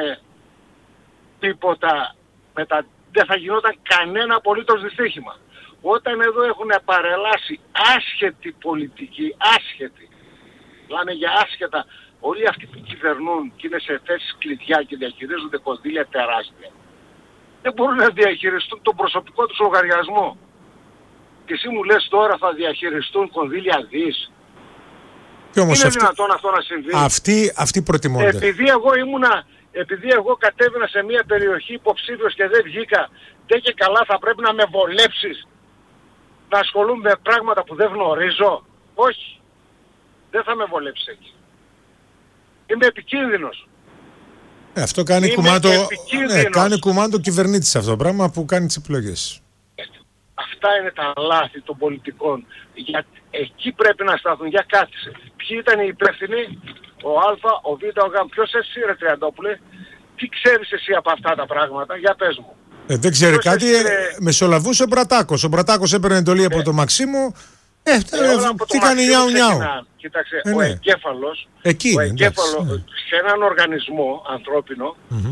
τίποτα δεν θα γινόταν κανένα απολύτως δυστύχημα. Όταν εδώ έχουν παρελάσει άσχετη πολιτική, λένε για άσχετα, όλοι αυτοί που κυβερνούν και είναι σε θέσεις κλειδιά και διαχειρίζονται κονδύλια τεράστια, δεν μπορούν να διαχειριστούν τον προσωπικό τους λογαριασμό. Και εσύ μου λες τώρα θα διαχειριστούν κονδύλια δις. Είναι δυνατόν αυτό να συμβεί? Αυτοί προτιμώνται. Επειδή εγώ κατέβηνα σε μια περιοχή υποψήφιος και δεν βγήκα, δεν και καλά θα πρέπει να με βολέψεις να ασχολούμαι με πράγματα που δεν γνωρίζω? Όχι. Δεν θα με βολέψεις εκεί. Είμαι επικίνδυνος. Αυτό κάνει κουμάντο κυβερνήτης αυτό το πράγμα που κάνει τις επιλογές. Αυτά είναι τα λάθη των πολιτικών. Εκεί πρέπει να σταθούν. Για κάθισε. Ποιοι ήταν οι υπεύθυνοι? Ο Α, ο Β, ο Γ. Ποιος εσύ ρε Τριαντόπουλε? Τι ξέρεις εσύ από αυτά τα πράγματα? Για πες μου. Δεν ξέρει κάτι. Μεσολαβούσε ο Μπρατάκος. Ο Μπρατάκος έπαιρνε εντολή από το Μαξίμου. Τι κάνει νιάου. Κοίταξε, ο εγκέφαλος σε έναν οργανισμό ανθρώπινο,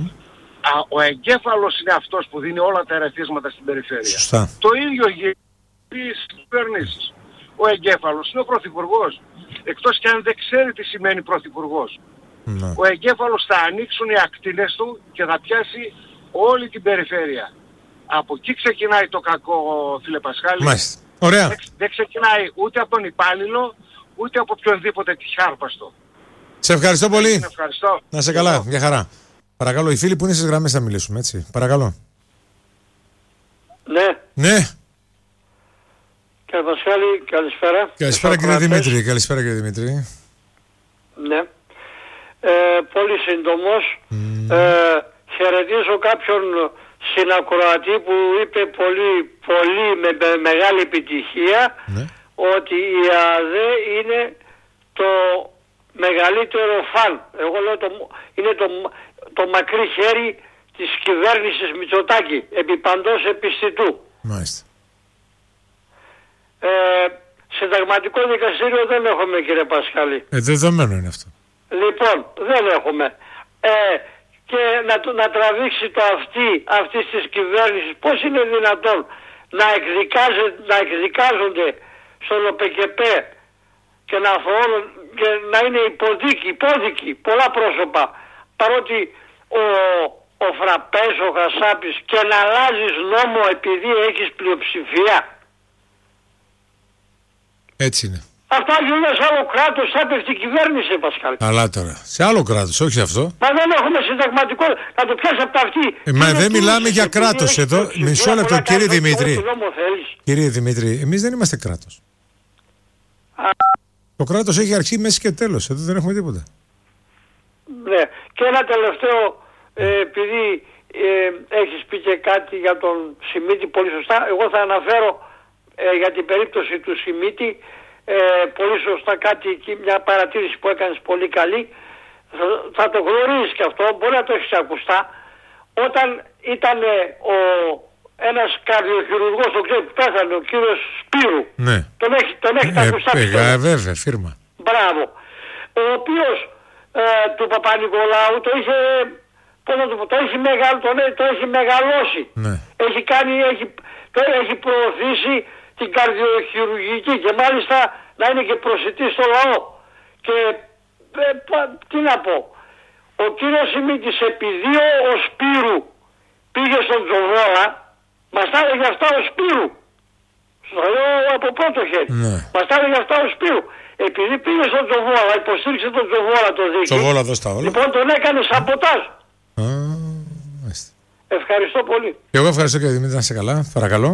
ο εγκέφαλος είναι αυτός που δίνει όλα τα ερεθίσματα στην περιφέρεια. Σωστά. Το ίδιο γίνεται στις κυβερνήσεις. Ο εγκέφαλος είναι ο πρωθυπουργός. Εκτός και αν δεν ξέρει τι σημαίνει πρωθυπουργός. Ο εγκέφαλος θα ανοίξουν οι ακτίνες του και θα πιάσει όλη την περιφέρεια. Από εκεί ξεκινάει το κακό, φίλε Πασχάλη. Μάλιστα. Ωραία. Δεν ξεκινάει ούτε από τον υπάλληλο, ούτε από οποιονδήποτε τυχάρπαστο. Σε ευχαριστώ πολύ. Ευχαριστώ. Να σε καλά, μια χαρά. Παρακαλώ, οι φίλοι που είναι στις γραμμές θα μιλήσουμε, έτσι. Παρακαλώ. Ναι. Κύριε Πασχάλη, καλησπέρα. Καλησπέρα κύριε Δημήτρη. Καλησπέρα κύριε Δημήτρη. Ναι. Πολύ σύντομος. Χαιρετίζω κάποιον συνακροατή που είπε πολύ με μεγάλη επιτυχία ότι η ΑΔΕ είναι το μεγαλύτερο φαν. Εγώ λέω είναι το μακρύ χέρι της κυβέρνησης Μητσοτάκη επί παντός επιστητού. Μάλιστα. Συνταγματικό δικαστήριο δεν έχουμε, κύριε Πασχάλη. Δεδομένο είναι αυτό. Λοιπόν, δεν έχουμε. Και να τραβήξει το αυτής της κυβέρνησης. Πώς είναι δυνατόν να εκδικάζονται στον ΟΠΚΠ και να είναι υπόδικοι πολλά πρόσωπα, παρότι ο ο Φραπές, ο Χασάπης και να αλλάζεις νόμο επειδή έχεις πλειοψηφία? Έτσι είναι. Αυτά γίνονται σε άλλο κράτος, θα πέφτει η κυβέρνηση, Πασχάλη. Αλλά τώρα, σε άλλο κράτος, όχι αυτό. Μα δεν έχουμε συνταγματικό, να το πιάσει από τα αυτή. Μα δεν μιλάμε για κράτος εδώ. Μισό λεπτό, κύριε Δημήτρη. Κύριε Δημήτρη, εμείς δεν είμαστε κράτος. Το κράτος έχει αρχή, μέση και τέλος. Εδώ δεν έχουμε τίποτα. Ναι. Και ένα τελευταίο, επειδή έχεις πει και κάτι για τον Σιμίτη, πολύ σωστά. Εγώ θα αναφέρω για την περίπτωση του Σιμίτη, πολύ σωστά κάτι εκεί, μια παρατήρηση που έκανες πολύ καλή. Θα το γνωρίζεις και αυτό, μπορεί να το έχεις ακουστά. Όταν ήταν ένας καρδιοχειρουργός, το ξέρω που πέθανε, ο κύριος Σπύρου. Ναι. Τον έχετε ακουστά. Βέβαια, φίρμα. Μπράβο. Ο οποίος του Παπα-Νικολάου το είχε, το έχει μεγαλώσει. Ναι. Έχει προωθήσει την καρδιοχειρουργική και μάλιστα να είναι και προσιτή στο λαό. Και τι να πω, ο κύριος Σιμίτης, επειδή ο Σπύρου πήγε στον Τζοβόλα, μας τα έλεγε αυτά ο Σπύρου. Στο λέω από πρώτο χέρι. Ναι. Μας τα έλεγε αυτά ο Σπύρου. Επειδή πήγε στον Τζοβόλα, υποστήριξε τον Τζοβόλα το δίκαιο. Τζοβόλα δώστα όλα. Λοιπόν τον έκανε σαμποτάζ. Ευχαριστώ πολύ. Και εγώ ευχαριστώ κύριε Δημήτρη, να είσαι καλά. Παρακαλώ.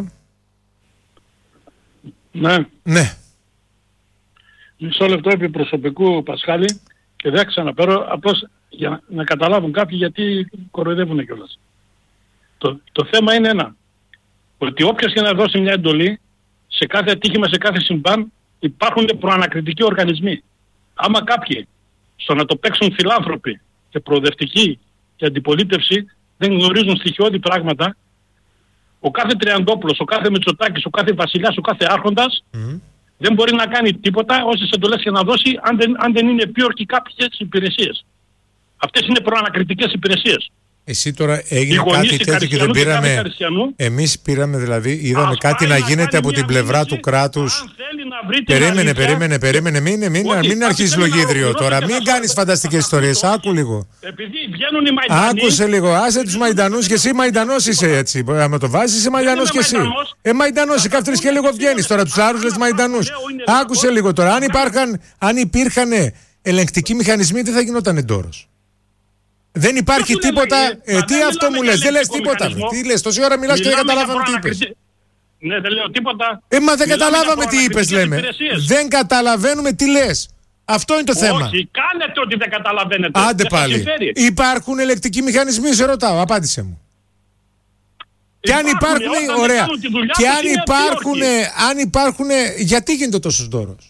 Ναι. Μισό λεπτό επί προσωπικού, Πασχάλη, και δεν ξαναπέρω, απλώς για να καταλάβουν κάποιοι γιατί κοροϊδεύουν κιόλας. Το θέμα είναι ένα, ότι όποιος και να δώσει μια εντολή, σε κάθε ατύχημα, σε κάθε συμβάν, υπάρχουν προανακριτικοί οργανισμοί. Άμα κάποιοι στο να το παίξουν φιλάνθρωποι και προοδευτικοί και αντιπολίτευση δεν γνωρίζουν στοιχειώδη πράγματα, ο κάθε Τριαντόπουλος, ο κάθε Μητσοτάκης, ο κάθε Βασιλιάς, ο κάθε Άρχοντας δεν μπορεί να κάνει τίποτα όσες εντολές και να δώσει αν δεν είναι επίορκοι κάποιες υπηρεσίες. Αυτές είναι προανακριτικές υπηρεσίες. Εσύ τώρα έγινε κάτι τέτοιο και δεν πήραμε. Εμείς πήραμε δηλαδή, είδαμε κάτι να γίνεται από την πλευρά του κράτους. Περίμενε. Μην αρχίσεις λογίδριο τώρα. Μην κάνεις φανταστικές ιστορίες. Άκου λίγο. Επειδή βγαίνουν οι Μαϊντανοί. Άκουσε λίγο. Άσε τους Μαϊντανούς και εσύ Μαϊντανός είσαι έτσι. Αν το βάζεις είσαι Μαϊντανός και εσύ. Μαϊντανός, καύτρεις και λίγο βγαίνεις τώρα. Τους άλλους λες Μαϊντανούς. Άκουσε λίγο τώρα. Αν υπήρχαν ελεγκτικοί μηχανισμοί, τι θα γινόταν εντόρος? Δεν υπάρχει τίποτα. Τι αυτό μου λες? Δεν λες τίποτα. Τι λες? Τόση ώρα μιλάς και δεν καταλάβαμε τι είπες. Ναι, δεν λέω τίποτα. Μα δεν καταλάβαμε τι είπες, λέμε. Δεν καταλαβαίνουμε τι λες. Αυτό είναι το θέμα. Όχι, κάνετε ότι δεν καταλαβαίνετε. Άντε πάλι. Υπάρχουν ελεκτικοί μηχανισμοί, σε ρωτάω. Απάντησε μου. Και αν υπάρχουν, ωραία. Και αν υπάρχουν, γιατί γίνεται τόσο δώρος?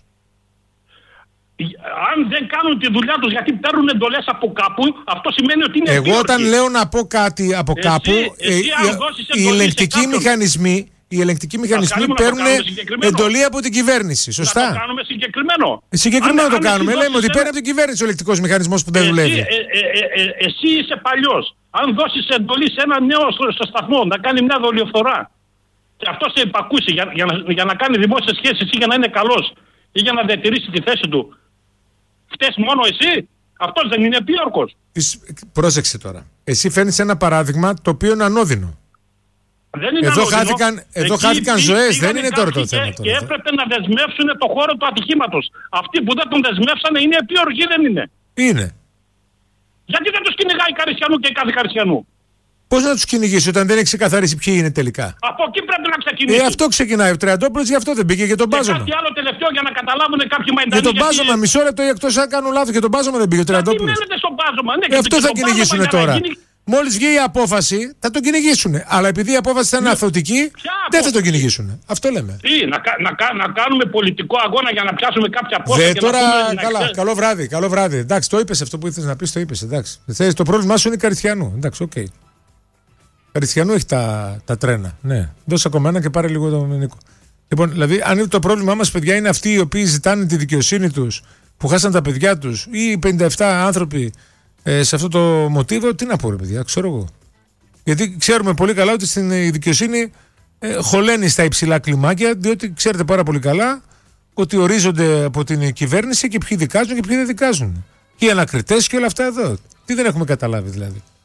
Αν δεν κάνουν τη δουλειά τους γιατί παίρνουν εντολές από κάπου, αυτό σημαίνει ότι είναι επίορκοι. Εγώ όταν λέω να πω κάτι από κάπου, οι ελεγκτικοί μηχανισμοί παίρνουν εντολή από την κυβέρνηση. Σωστά. Να το κάνουμε συγκεκριμένο. Συγκεκριμένο το κάνουμε. Λέμε ότι παίρνει από την κυβέρνηση ο ελεγκτικός μηχανισμός που δεν δουλεύει. Εσύ είσαι παλιός. Αν δώσεις εντολή σε ένα νέο στο σταθμό να κάνει μια δολιοφθορά και αυτό σε υπακούσει για να κάνει δημόσιες σχέσεις ή για να είναι καλός ή για να διατηρήσει τη θέση του, φταίς μόνο εσύ? Αυτός δεν είναι επίορκος? Πρόσεξε τώρα. Εσύ φέρνεις ένα παράδειγμα το οποίο είναι ανώδυνο. Δεν είναι εδώ χάθηκαν ζωές, δεν είναι τώρα το θέμα. Και έπρεπε να δεσμεύσουν το χώρο του ατυχήματος. Αυτοί που δεν τον δεσμεύσανε είναι επίορκοι, δεν είναι? Είναι. Γιατί δεν τους κυνηγάει Καρισιανού και κάθε Καρισιανού? Πώς να τους κυνηγήσει όταν δεν έχει ξεκαθαρίσει ποιοι είναι τελικά? Από εκεί πρέπει να ξεκινήσει. Αυτό ξεκινάει ο Τριαντόπουλος, γι' αυτό δεν πήγε και τον Μπάζωμα. Και κάτι άλλο τελευταίο για να καταλάβουν κάποιοι Μαϊντανοί. Για τον Μπάζωμα, μισό λεπτό, εκτός αν κάνω λάθος, και τον Μπάζωμα δεν πήγε ο Τριαντόπουλος. Γιατί μένετε στον Μπάζωμα? Αυτό θα κυνηγήσουν τώρα. Μόλις βγει η απόφαση, θα τον κυνηγήσουν. Αλλά επειδή η απόφαση θα είναι αθωτική, δεν θα τον κυνηγήσουν. Αυτό λέμε. Τι, να κάνουμε πολιτικό αγώνα για να πιάσουμε κάποια απόφαση? Τώρα, καλό βράδυ. Εντάξει, το είπες αυτό που ήθελες να πεις, το είπες. Το πρόβλημά σου είναι Καριστιανού. Εντάξει, οκ. Καριστιανού έχει τα τρένα. Ναι. Δώσε ακόμα ένα και πάρε λίγο τον Νίκο. Λοιπόν, δηλαδή, αν το πρόβλημά μας, παιδιά, είναι αυτοί οι οποίοι ζητάνε τη δικαιοσύνη τους, που χάσαν τα παιδιά τους, ή 57 άνθρωποι σε αυτό το μοτίβο, τι να πω, ρε παιδιά, ξέρω εγώ. Γιατί ξέρουμε πολύ καλά ότι στην δικαιοσύνη χωλαίνει στα υψηλά κλιμάκια, διότι ξέρετε πάρα πολύ καλά ότι ορίζονται από την κυβέρνηση και ποιοι δικάζουν και ποιοι δεν δικάζουν. Και οι ανακριτές και όλα αυτά εδώ. Τι δεν έχουμε καταλάβει δηλαδή?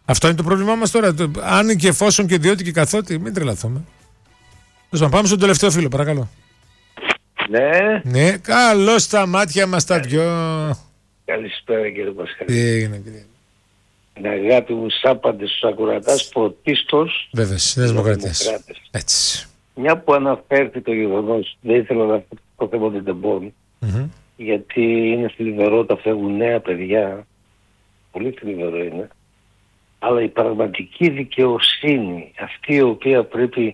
Αυτό είναι το πρόβλημά μας τώρα. Αν και εφόσον και διότι και καθότι, μην τρελαθούμε. Πάμε στον τελευταίο φίλο, παρακαλώ. Ναι. Ναι, καλώς στα μάτια μας τα δυο. Καλησπέρα κύριε Πασχαλή. Τι έγινε κύριε? Είναι αγάπη μου σάπαντες στους ακροατάς, πρωτίστως βέβαια, στις Δημοκρατίες. Έτσι. Μια που αναφέρθηκε το γεγονός, δεν ήθελα να αυτό το θέμα των τεμπών, γιατί είναι θλιβερό όταν φεύγουν νέα παιδιά, πολύ θλιβερό είναι, αλλά η πραγματική δικαιοσύνη, αυτή η οποία πρέπει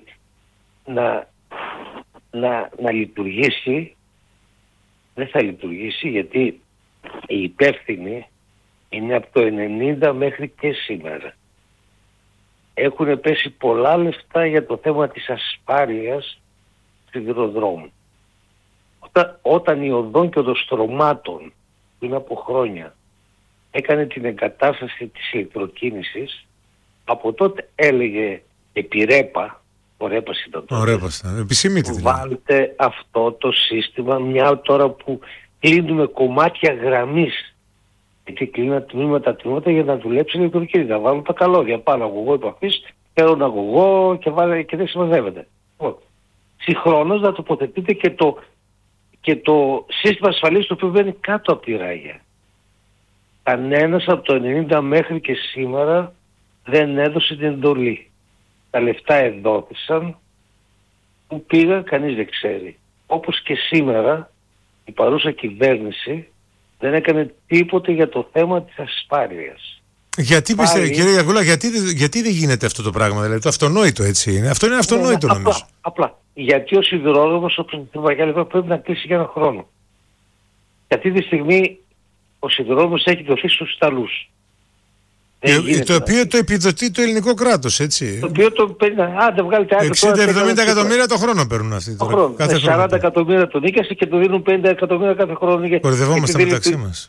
να λειτουργήσει, δεν θα λειτουργήσει, γιατί οι υπεύθυνοι είναι από το 90 μέχρι και σήμερα. Έχουν πέσει πολλά λεφτά για το θέμα της ασφάλειας σιδηροδρόμου. Όταν η Οδόν και Οδοστρωμάτων πριν από χρόνια έκανε την εγκατάσταση της ηλεκτροκίνησης, από τότε έλεγε επιρρέπα, ο Ρέπας ήταν τότε, βάλτε αυτό το σύστημα, μια τώρα που κλείνουμε κομμάτια γραμμής, γιατί κλείνουν τμήματα για να δουλέψει η ηλεκτροκίνηση, να βάλουν τα καλώδια πάνω, αγωγό επαφής, παίρνουν αγωγό και δεν συμμαζεύεται. Συγχρόνως να τοποθετείτε και το σύστημα ασφαλείας το οποίο μπαίνει κάτω από τη ράγια. Κανένας από το 90 μέχρι και σήμερα δεν έδωσε την εντολή. Τα λεφτά εδόθησαν, που πήγαν κανείς δεν ξέρει. Όπως και σήμερα η παρούσα κυβέρνηση δεν έκανε τίποτε για το θέμα της ασφάλειας. Γιατί πιστεύετε κύριε Γιακούλα, γιατί δεν γίνεται αυτό το πράγμα, δηλαδή το αυτονόητο έτσι είναι? Αυτό είναι αυτονόητο νομίζω. Απλά. Γιατί ο σιδηρόδρομος όπως την Βαγγέλη πρέπει να κλείσει για ένα χρόνο. Γιατί τη στιγμή ο σιδηρόδρομος έχει δοθεί στους Ιταλούς. Το οποίο το επιδοτεί το ελληνικό κράτος, έτσι. Το οποίο το δεν βγάλετε 60-70 εκατομμύρια το χρόνο παίρνουν αυτοί. Το χρόνο. 40 εκατομμύρια τον νίκασε και το δίνουν 50 εκατομμύρια κάθε χρόνο. Κορδευόμαστε μεταξύ μας.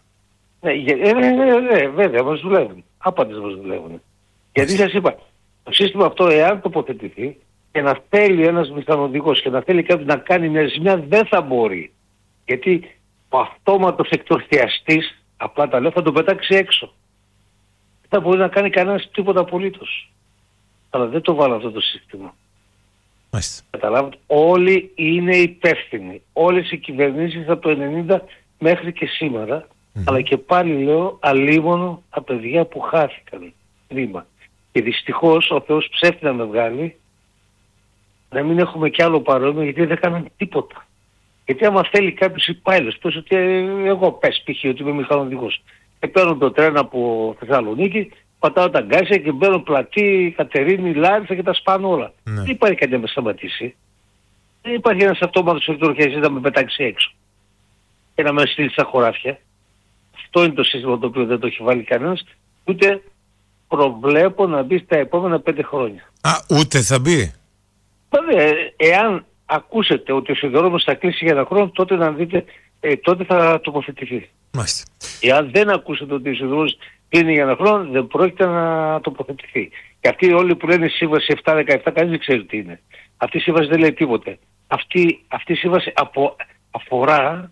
Ναι, βέβαια, μας δουλεύουν. Άπαντες μας δουλεύουν. Γιατί σας είπα, το σύστημα αυτό εάν τοποθετηθεί και να θέλει ένας μηχανοδηγός και να θέλει κάποιος να κάνει μια ζημιά, δεν θα μπορεί. Γιατί ο αυτόματος εκτροχιαστής, απλά τα λέω, θα τον πετάξει έξω. Δεν θα μπορεί να κάνει κανένας τίποτα απολύτως. Αλλά δεν το βάλω αυτό το σύστημα. Καταλάβετε, όλοι είναι υπεύθυνοι. Όλες οι κυβερνήσεις από το 90 μέχρι και σήμερα, αλλά και πάλι λέω αλίμονο τα παιδιά που χάθηκαν. Κρίμα. Και δυστυχώς ο Θεός ψεύτη να με βγάλει, να μην έχουμε κι άλλο παρόμοιο, γιατί δεν κάναν τίποτα. Γιατί άμα θέλει κάποιος υπάλληλος, πες ότι εγώ π.χ. ότι είμαι μηχανοδηγός, παίρνω το τρένο από Θεσσαλονίκη, πατάω τα γκάσια και μπαίνω Πλατή, Κατερίνη, Λάρισα και τα σπάνω όλα. Δεν υπάρχει κάτι να με σταματήσει. Δεν υπάρχει ένας αυτόματος εκτροχιαστής να με πετάξει έξω και να με στείλει στα χωράφια. Αυτό είναι το σύστημα το οποίο δεν το έχει βάλει κανένας, ούτε προβλέπω να μπει στα επόμενα 5 χρόνια. Ούτε θα μπει. Βέβαια, εάν ακούσετε ότι ο σιδηρόδρομος θα κλείσει για ένα χρόνο, τότε να δείτε, τότε θα τοποθετηθεί. Μάλιστα. Εάν δεν ακούσετε ότι ο σιδηρόδρομος κλείνει για ένα χρόνο, δεν πρόκειται να τοποθετηθεί. Και αυτοί όλοι που λένε σύμβαση 7-17, κανείς δεν ξέρει τι είναι. Αυτή η σύμβαση δεν λέει τίποτε. Αυτή η σύμβαση αφορά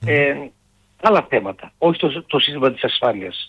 άλλα θέματα, όχι το σύστημα της ασφάλειας.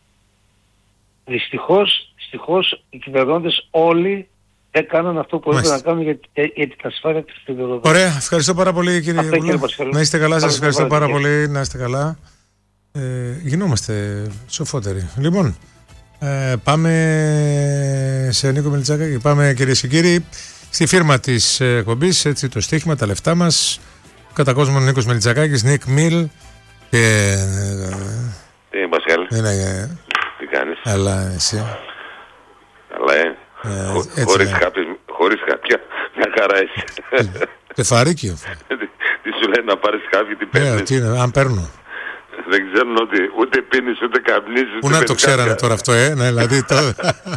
Δυστυχώς οι κυβερνώντες όλοι δεν κάνουν αυτό που έπρεπε να κάνουν για την ασφάλεια της σιδηροδρόμου. Ωραία, ευχαριστώ πάρα πολύ κύριε Γιακούλα. Να είστε καλά, σας ευχαριστώ πάρα πολύ, να είστε καλά. Γινόμαστε σοφότεροι. Λοιπόν, πάμε σε Νίκο Μελιτσάκη. Πάμε κυρίες και κύριοι στη φίρμα της εκπομπής, έτσι το στοίχημα, τα λεφτά μας. Κατά κόσμο Νίκος Μελιτσακάκης, Νίκ Μιλ και... Τι είναι Πασχάλη? Τι κάνεις? Αλλά εσύ? Αλλά χωρίς κάποια, μια χαρά εσύ. Τεφαρίκιο. Τι σου λέει να πάρεις κάποιο, τι παίρνεις? Τι είναι, αν παίρνω. Δεν ξέρουν ότι ούτε πίνεις ούτε καπνίζεις. Πού να το ξέρανε τώρα αυτό, ναι, δηλαδή τώρα.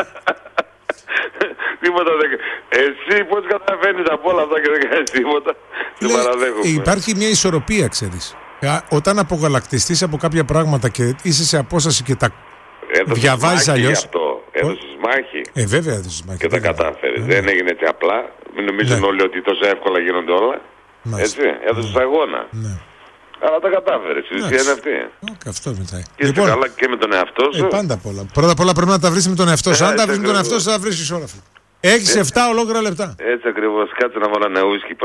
Τίποτα δεν... Εσύ πώς καταλαβαίνεις από όλα αυτά και δεν κάνεις τίποτα? Σε παραδέχομαι. Υπάρχει μια ισορροπία, ξέρεις. Όταν απογαλακτιστείς από κάποια πράγματα και είσαι σε απόσταση και τα διαβάζεις αλλιώς. Έδωσες μάχη. Βέβαια έδωσες μάχη. Και τα κατάφερες. Δεν έγινε έτσι απλά. Μην νομίζουν όλοι ότι τόσο εύκολα γίνονται όλα. Έτσι. Έδωσες αγώνα. Αλλά τα κατάφερες. Η ουσία είναι αυτή. Αυτό μετράει. Και λοιπόν, καλά και με τον εαυτό σου. Πάντα πολλά. Πρώτα απ' όλα πρέπει να τα βρεις με τον εαυτό σου. Αν τα βρεις με τον εαυτό σου, θα βρεις όλα αυτά. Έχεις 7 ολόκληρα λεπτά. Έτσι ακριβώς. Κάτσε να βάλω ένα ουίσκι.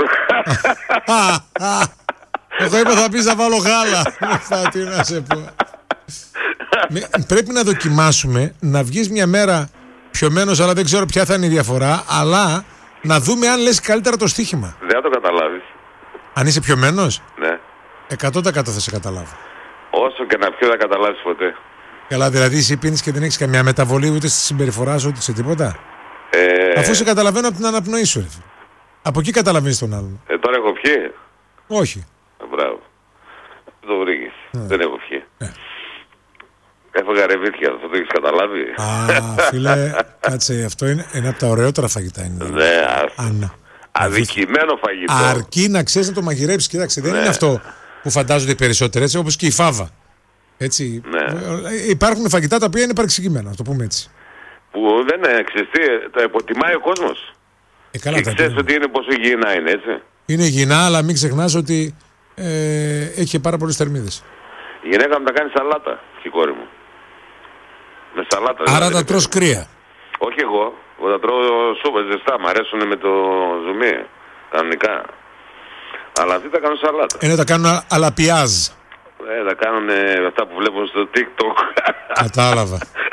Εγώ είπα θα πεις να βάλω γάλα. Τι να σε πω. Πρέπει να δοκιμάσουμε να βγεις μια μέρα πιωμένος, αλλά δεν ξέρω ποια θα είναι η διαφορά, αλλά να δούμε αν λες καλύτερα το στοίχημα. Δεν θα το καταλάβεις. Αν είσαι πιωμένος, ναι. 100% θα σε καταλάβω. Όσο και να πιω θα καταλάβεις ποτέ. Καλά, δηλαδή εσύ πίνεις και δεν έχεις καμιά μεταβολή ούτε στη συμπεριφορά σου ούτε σε τίποτα. Αφού σε καταλαβαίνω από την αναπνοή σου, ρε. Από εκεί καταλαβαίνεις τον άλλον. Τώρα έχω πιει. Όχι. Μπράβο. Το βρήκες. Δεν έχω πιει. Έφαγα ρεβίθια, θα το έχεις καταλάβει. Φίλε, κάτσε, αυτό είναι ένα από τα ωραιότερα φαγητά. Ναι, αδικημένο φαγητό. Αρκεί να ξέρεις να το μαγειρέψεις. Κοίταξε, δεν είναι αυτό που φαντάζονται οι περισσότεροι, έτσι, όπως και η φάβα. Έτσι. Υπάρχουν φαγητά τα οποία είναι παρεξηγημένα, να το πούμε έτσι. Που δεν ξέρεις, τα υποτιμάει ο κόσμος. Και ξέρεις ότι είναι πόσο υγιεινά είναι, έτσι. Είναι υγιεινά, αλλά μην ξεχνάς ότι έχει πάρα πολλές θερμίδες. Η γυναίκα μου τα κάνει σαλάτα, η κόρη μου. Με σαλάτα. Άρα δηλαδή, τα τρως κρύα. Όχι εγώ τα τρώω σούπα ζεστά, μ' αρέσουν με το ζουμί, κανονικά. Αλλά αυτοί τα κάνουν σαλάτα. Τα κάνουν αλαπιάζ. Τα κάνουν αυτά που βλέπουν στο TikTok. Κατάλαβα.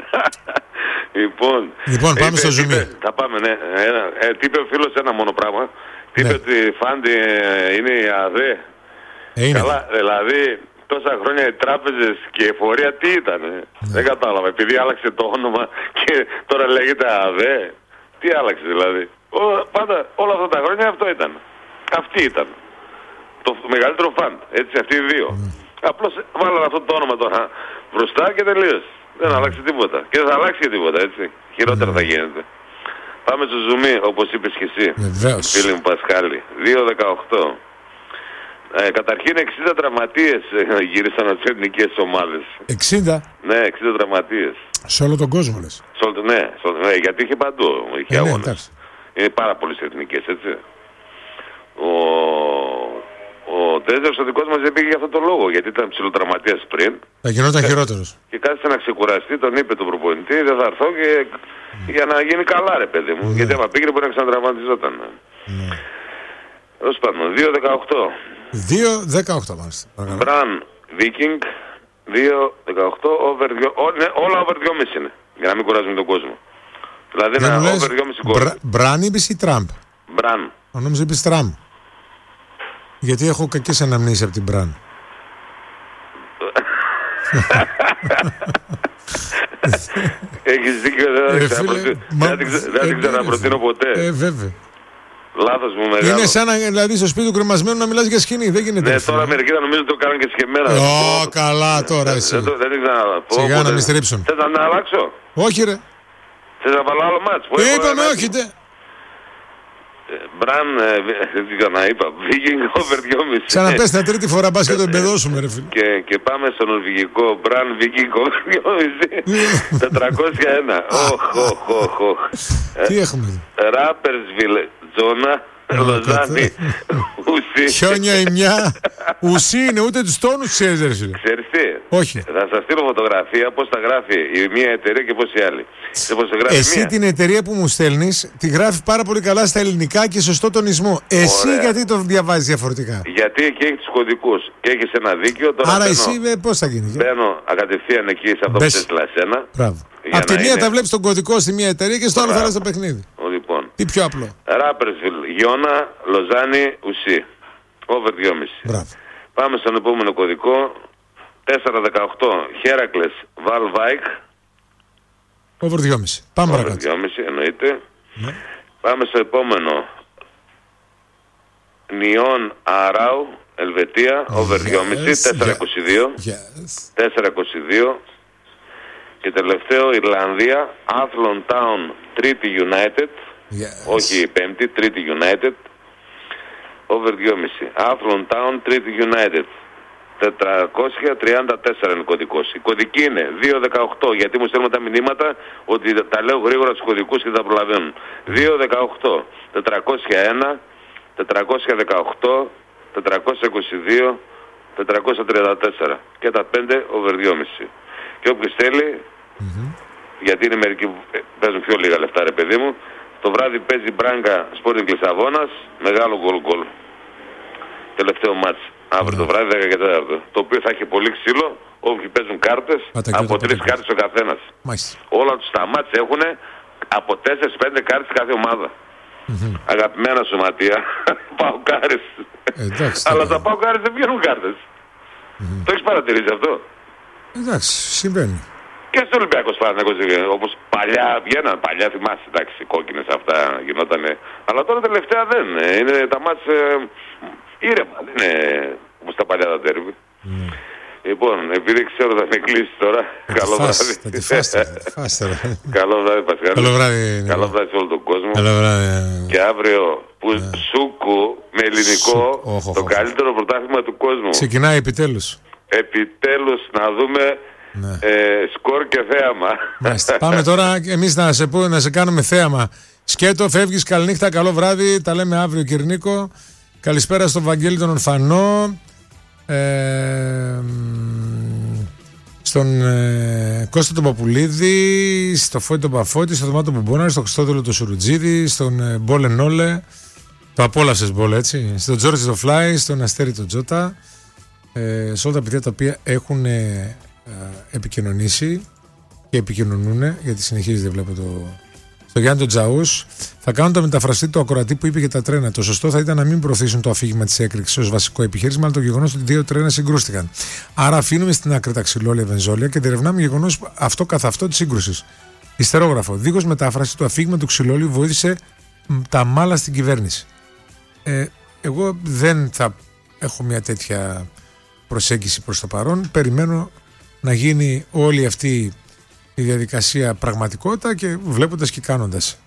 Λοιπόν, πάμε στο ζουμί. Θα πάμε, ναι. Τι είπε ο φίλος ένα μόνο πράγμα. Τι είπε ότι Φάντι είναι η ΑΔΕ. Καλά, δηλαδή τόσα χρόνια οι τράπεζες και η εφορία τι ήτανε. Δεν κατάλαβα. Επειδή άλλαξε το όνομα και τώρα λέγεται ΑΔΕ. Τι άλλαξε δηλαδή. Πάντα όλα αυτά τα χρόνια αυτό ήταν. Αυτή ήταν. Το μεγαλύτερο φαντ. Έτσι, αυτοί οι δύο. Απλώς βάλανε αυτό το όνομα τώρα μπροστά και τελείωσε. Δεν άλλαξε τίποτα. Και δεν θα αλλάξει και τίποτα, έτσι. Χειρότερα θα γίνεται. Πάμε στο ζουμί, όπως είπες και εσύ. Φίλοι μου Πασχάλη. 2-18. Καταρχήν 60 τραυματίες γύρισαν από τις εθνικές ομάδες. 60? Ναι, 60 τραυματίες. Σε όλο τον κόσμο λες. Ναι, γιατί είχε παντού. Είχε αγώνες. Είναι πάρα πολλές εθνικές, έτσι. Ο Τρέζερος ο δικός μας δεν πήγε για αυτόν τον λόγο, γιατί ήταν ψιλοτραυματίας πριν. Θα γινόταν χειρότερος. Και κάθισε να ξεκουραστεί, τον είπε τον προπονητή, δεν θα έρθω και για να γίνει καλά ρε παιδί μου. Γιατί άμα πήγαινε μπορεί να ξανατραυματιζόταν. Ως πάνω, 2-18. 2-18 μάλιστα. Μπραν, Βίκινγκ, 2-18, over 2, όλα over 2,5 είναι, για να μην κουράζουμε τον κόσμο. Δηλαδή ένα over 2,5 κόσμο. Μπραν είπες ή Τραμπ? Μπραν. Νόμιζα είπες Τραμπ. Γιατί έχω κακές αναμνήσεις από την Μπραν. Έχεις δίκιο, δεν την ξαναπροτείνω ποτέ. Βέβαια. Λάθος μου μεγάλο. Είναι σαν δηλαδή στο σπίτι του κρεμασμένου να μιλάς για σκηνή, δεν γίνεται. Ναι, τώρα μερικοί θα νομίζω ότι το κάνουν και σκεμμένα. Καλά τώρα εσύ. Δεν την ξαναλάβω. Σιγά να μην στρίψουν. Θες να αλλάξω? Όχι ρε. Θες να βάλω άλλο μάτς? Είπαμε όχι τε. Μπραν, δεν ξαναείπα. Βίγινγκ over 2,5. Ξαναπες τα τρίτη φορά πας και το εμπεδώσουμε ρε φίλε. Και πάμε στο νορβηγικό. Μπραν, Βίγινγκ over 2,5. 401. Τι έχουμε? Ράπερσβιλ, Τζόνα, Λοζάνη, Ουσί. Χιόνια η μια. Ουσί είναι, ούτε τους τόνους ξέρεις ρε φίλε. Ξέρεις τι? Όχι. Θα σας στείλω φωτογραφία πώς τα γράφει η μία εταιρεία και πώς η άλλη. Εσύ την εταιρεία που μου στέλνεις τη γράφει πάρα πολύ καλά στα ελληνικά και σωστό τονισμό. Εσύ γιατί το διαβάζεις διαφορετικά? Γιατί εκεί έχει τους κωδικούς και έχεις ένα δίκαιο. Τώρα άρα εσύ πώς θα γίνει? Μπαίνω κατευθείαν εκεί σε αυτό που έστειλα εσένα. Μπράβο. Απ' τη μία θα βλέπεις τον κωδικό στη μία εταιρεία και στο άλλο θα λες το παιχνίδι. Λοιπόν. Τι πιο απλό? Ράπερσβιλ, Γιώνα, Λοζάνη, Ουσί. Over 2,5. Μπράβο. Πάμε στον επόμενο κωδικό. 4-18 Χέρακλες, Βαλβάικ. Over 2,5. Πάμε παρακάτω. Over 2,5 εννοείται. Ναι. Πάμε στο επόμενο. Νιόν Αράου, Ελβετία, over 2,5. 4-22. 4-22. Και τελευταίο Ιρλανδία, Athlone Town, Trinity United. Όχι η πέμπτη, Trinity United. Over 2,5. Athlone Town, Trinity United. 434 είναι κωδικός. Η κωδική είναι 218, γιατί μου στέλνουν τα μηνύματα ότι τα λέω γρήγορα στους κωδικούς και τα προλαβαίνουν. 218, 401, 418, 422, 434 και τα 5 over 2,5. Και όποιος θέλει, γιατί είναι μερικοί που παίζουν πιο λίγα λεφτά ρε παιδί μου, το βράδυ παίζει Μπράγκα Sporting Λισαβόνας, μεγάλο γκολ. Τελευταίο μάτς αύριο το βράδυ 10 και 4. Το οποίο θα έχει πολύ ξύλο, όποιοι παίζουν κάρτες, από 3 κάρτες ο καθένας. Όλα τους τα μάτς έχουν από 4-5 κάρτες κάθε ομάδα. Αγαπημένα σωματεία, Παοκάρες. Αλλά τα Παοκάρες δεν βγαίνουν κάρτες. Το έχεις παρατηρήσει αυτό? Εντάξει, συμβαίνει. Και στο Ολυμπιακός Παναθηναϊκός, όπως παλιά βγαίναν, παλιά θυμάσαι, εντάξει, κόκκινες αυτά γινότανε. Αλλά τώρα τελευταία δεν είναι τα μάτς ήρεμα, δεν είναι όπως τα παλιά τα τέρβι. Λοιπόν, επειδή ξέρω θα με κλείσει τώρα, καλό βράδυ. Θα τη φάστε. Καλό βράδυ, Πασχάλη. Καλό βράδυ σε όλο τον κόσμο. Καλό βράδυ. Και αύριο που Σούκου με ελληνικό, το καλύτερο πρωτάθλημα του κόσμου. Ξεκινάει επιτέλους. Επιτέλους να δούμε σκορ και θέαμα. Πάμε τώρα εμείς να σε κάνουμε θέαμα. Σκέτο, φεύγεις, καληνύχτα, καλό βράδυ. Τα λέμε αύριο, Κυρνίκο. Καλησπέρα στον Βαγγέλη τον Ορφανό, στον Κώστα τον Παπουλίδη, στο Φώτη τον Παφώτη, στον Δωμάτιο Μπομπόναρη, στον Χριστόδουλο τον Σουρουτζίδη, στον Μπόλε Νόλε. Το απόλαυσες Μπόλε, έτσι. Στον Τζόρτζι το Φλάι, στον Αστέρι τον Τζότα. Σε όλα τα παιδιά τα οποία έχουν επικοινωνήσει και επικοινωνούν, γιατί συνεχίζεται βλέπω στο Γιάννη τον Τζαούς, θα κάνουν το μεταφραστή του ακροατή που είπε για τα τρένα. Το σωστό θα ήταν να μην προωθήσουν το αφήγημα της έκρηξης ως βασικό επιχείρημα, αλλά το γεγονός ότι 2 τρένα συγκρούστηκαν. Άρα αφήνουμε στην άκρη τα ξυλόλια βενζόλια και διερευνάμε γεγονός αυτό καθ' αυτό της σύγκρουσης. Ιστερόγραφο. Δίχως μετάφραση, το αφήγημα του ξυλόλιου βοήθησε τα μάλα στην κυβέρνηση. Εγώ δεν θα έχω μια τέτοια προσέγγιση προς το παρόν. Περιμένω να γίνει όλη αυτή η διαδικασία πραγματικότητα και βλέποντας και κάνοντας.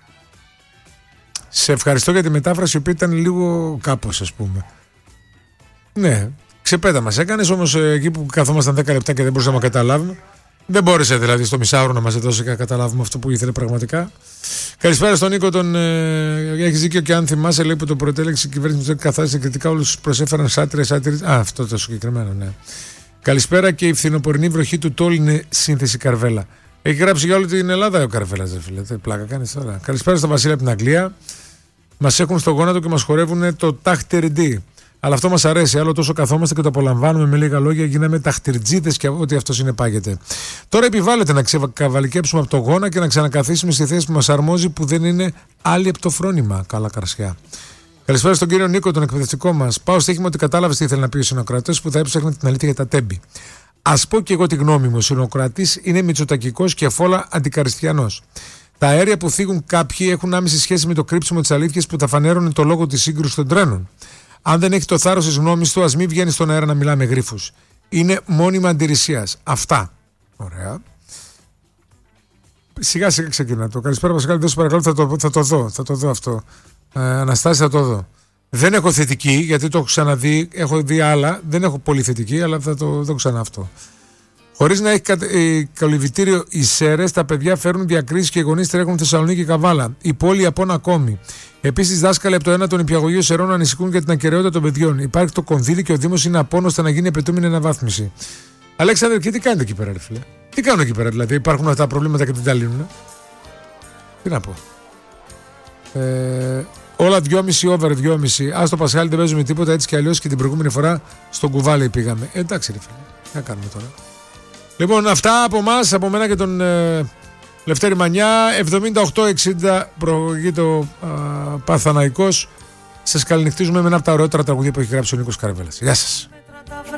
Σε ευχαριστώ για τη μετάφραση, η οποία ήταν λίγο κάπως, ας πούμε. Ναι, ξεπέτα μας έκανες, όμως εκεί που καθόμασταν 10 λεπτά και δεν μπορούσαμε να καταλάβουμε. Δεν μπόρεσε δηλαδή στο μισάωρο να μας δώσει και να καταλάβουμε αυτό που ήθελε πραγματικά. Καλησπέρα στον Νίκο. Έχεις δίκιο και αν θυμάσαι, λέει, που το προτέλεξε η κυβέρνηση ότι καθάρισε κριτικά, όλους προσέφεραν σάτυρες. Αυτό το συγκεκριμένο, ναι. Καλησπέρα, και η φθινοπορεινή βροχή του Τόλ είναι σύνθεση Καρβέλα. Έχει γράψει για όλη την Ελλάδα ο Καρβέλας, δεν φίλε. Πλάκα κάνεις τώρα. Καλησπέρα στον Βασίλη από την Αγγλία. Μας έχουν στο γόνατο και μας χορεύουν το ταχτερντί. Αλλά αυτό μας αρέσει. Άλλο τόσο καθόμαστε και το απολαμβάνουμε. Με λίγα λόγια, γίναμε ταχτερτζίτες και ό,τι αυτό συνεπάγεται. Τώρα επιβάλλεται να ξεκαβαλικέψουμε από το γόνα και να ξανακαθίσουμε στη θέση που μας αρμόζει, που δεν είναι άλλη από το φρόνημα. Καλά καρσιά. Καλησπέρα στον κύριο Νίκο, τον εκπαιδευτικό μας. Πάω στοίχημα ότι κατάλαβε τι ήθελε να πει ο συνοκρατής που θα έψαχνε την αλήθεια για τα τέμπη. Ας πω και εγώ τη γνώμη μου. Ο συνοκρατής είναι μητσοτακικός και εφόλα αντικαριστιανός. Τα αέρια που θίγουν κάποιοι έχουν άμεση σχέση με το κρύψιμο της αλήθειας που τα φανέρωνε το λόγο της σύγκρουσης των τρένων. Αν δεν έχει το θάρρος της γνώμης του, ας μην βγαίνει στον αέρα να μιλά με γρίφους. Είναι μόνιμα αντιρρησίας. Αυτά. Ωραία. Σιγά σιγά ξεκινά το. Καλησπέρα Πασχάλη, δώσε παρακαλώ, θα το δω αυτό. Αναστάση, θα το δω. Δεν έχω θετική, γιατί το έχω ξαναδεί, έχω δει άλλα, δεν έχω πολύ θετική, αλλά θα το δω ξανά αυτό. Χωρίς να έχει κολυβητήριο οι Σέρρες, τα παιδιά φέρνουν διακρίσεις και οι γονείς τρέχουν Θεσσαλονίκη και Καβάλα. Η πόλη απόν ακόμη. Επίσης, δάσκαλοι από το ένα των υπηαγωγείων Σερών ανησυχούν για την ακεραιότητα των παιδιών. Υπάρχει το κονδύλι και ο Δήμος είναι απόν ώστε να γίνει απαιτούμενη αναβάθμιση. Αλέξανδρε, και τι κάνετε εκεί πέρα, ρε φίλε? Τι κάνουν εκεί πέρα, δηλαδή? Υπάρχουν αυτά τα προβλήματα και την τα λύνουν? Τι να πω. Όλα 2,5 over 2,5. Άστο Πασχάλη, δεν παίζουμε τίποτα, έτσι κι αλλιώς και την προηγούμενη φορά στον κουβάλι πήγαμε. Εντάξει, ρε φίλε, τι να κάνουμε τώρα. Λοιπόν, αυτά από εμάς, από μένα και τον Λευτέρη Μανιά. 78-60 προηγείται ο Παθαναϊκός. Σας καληνυχτίζουμε με ένα από τα ωραιότερα τραγουδία που έχει γράψει ο Νίκος Καρβέλας. Γεια σας.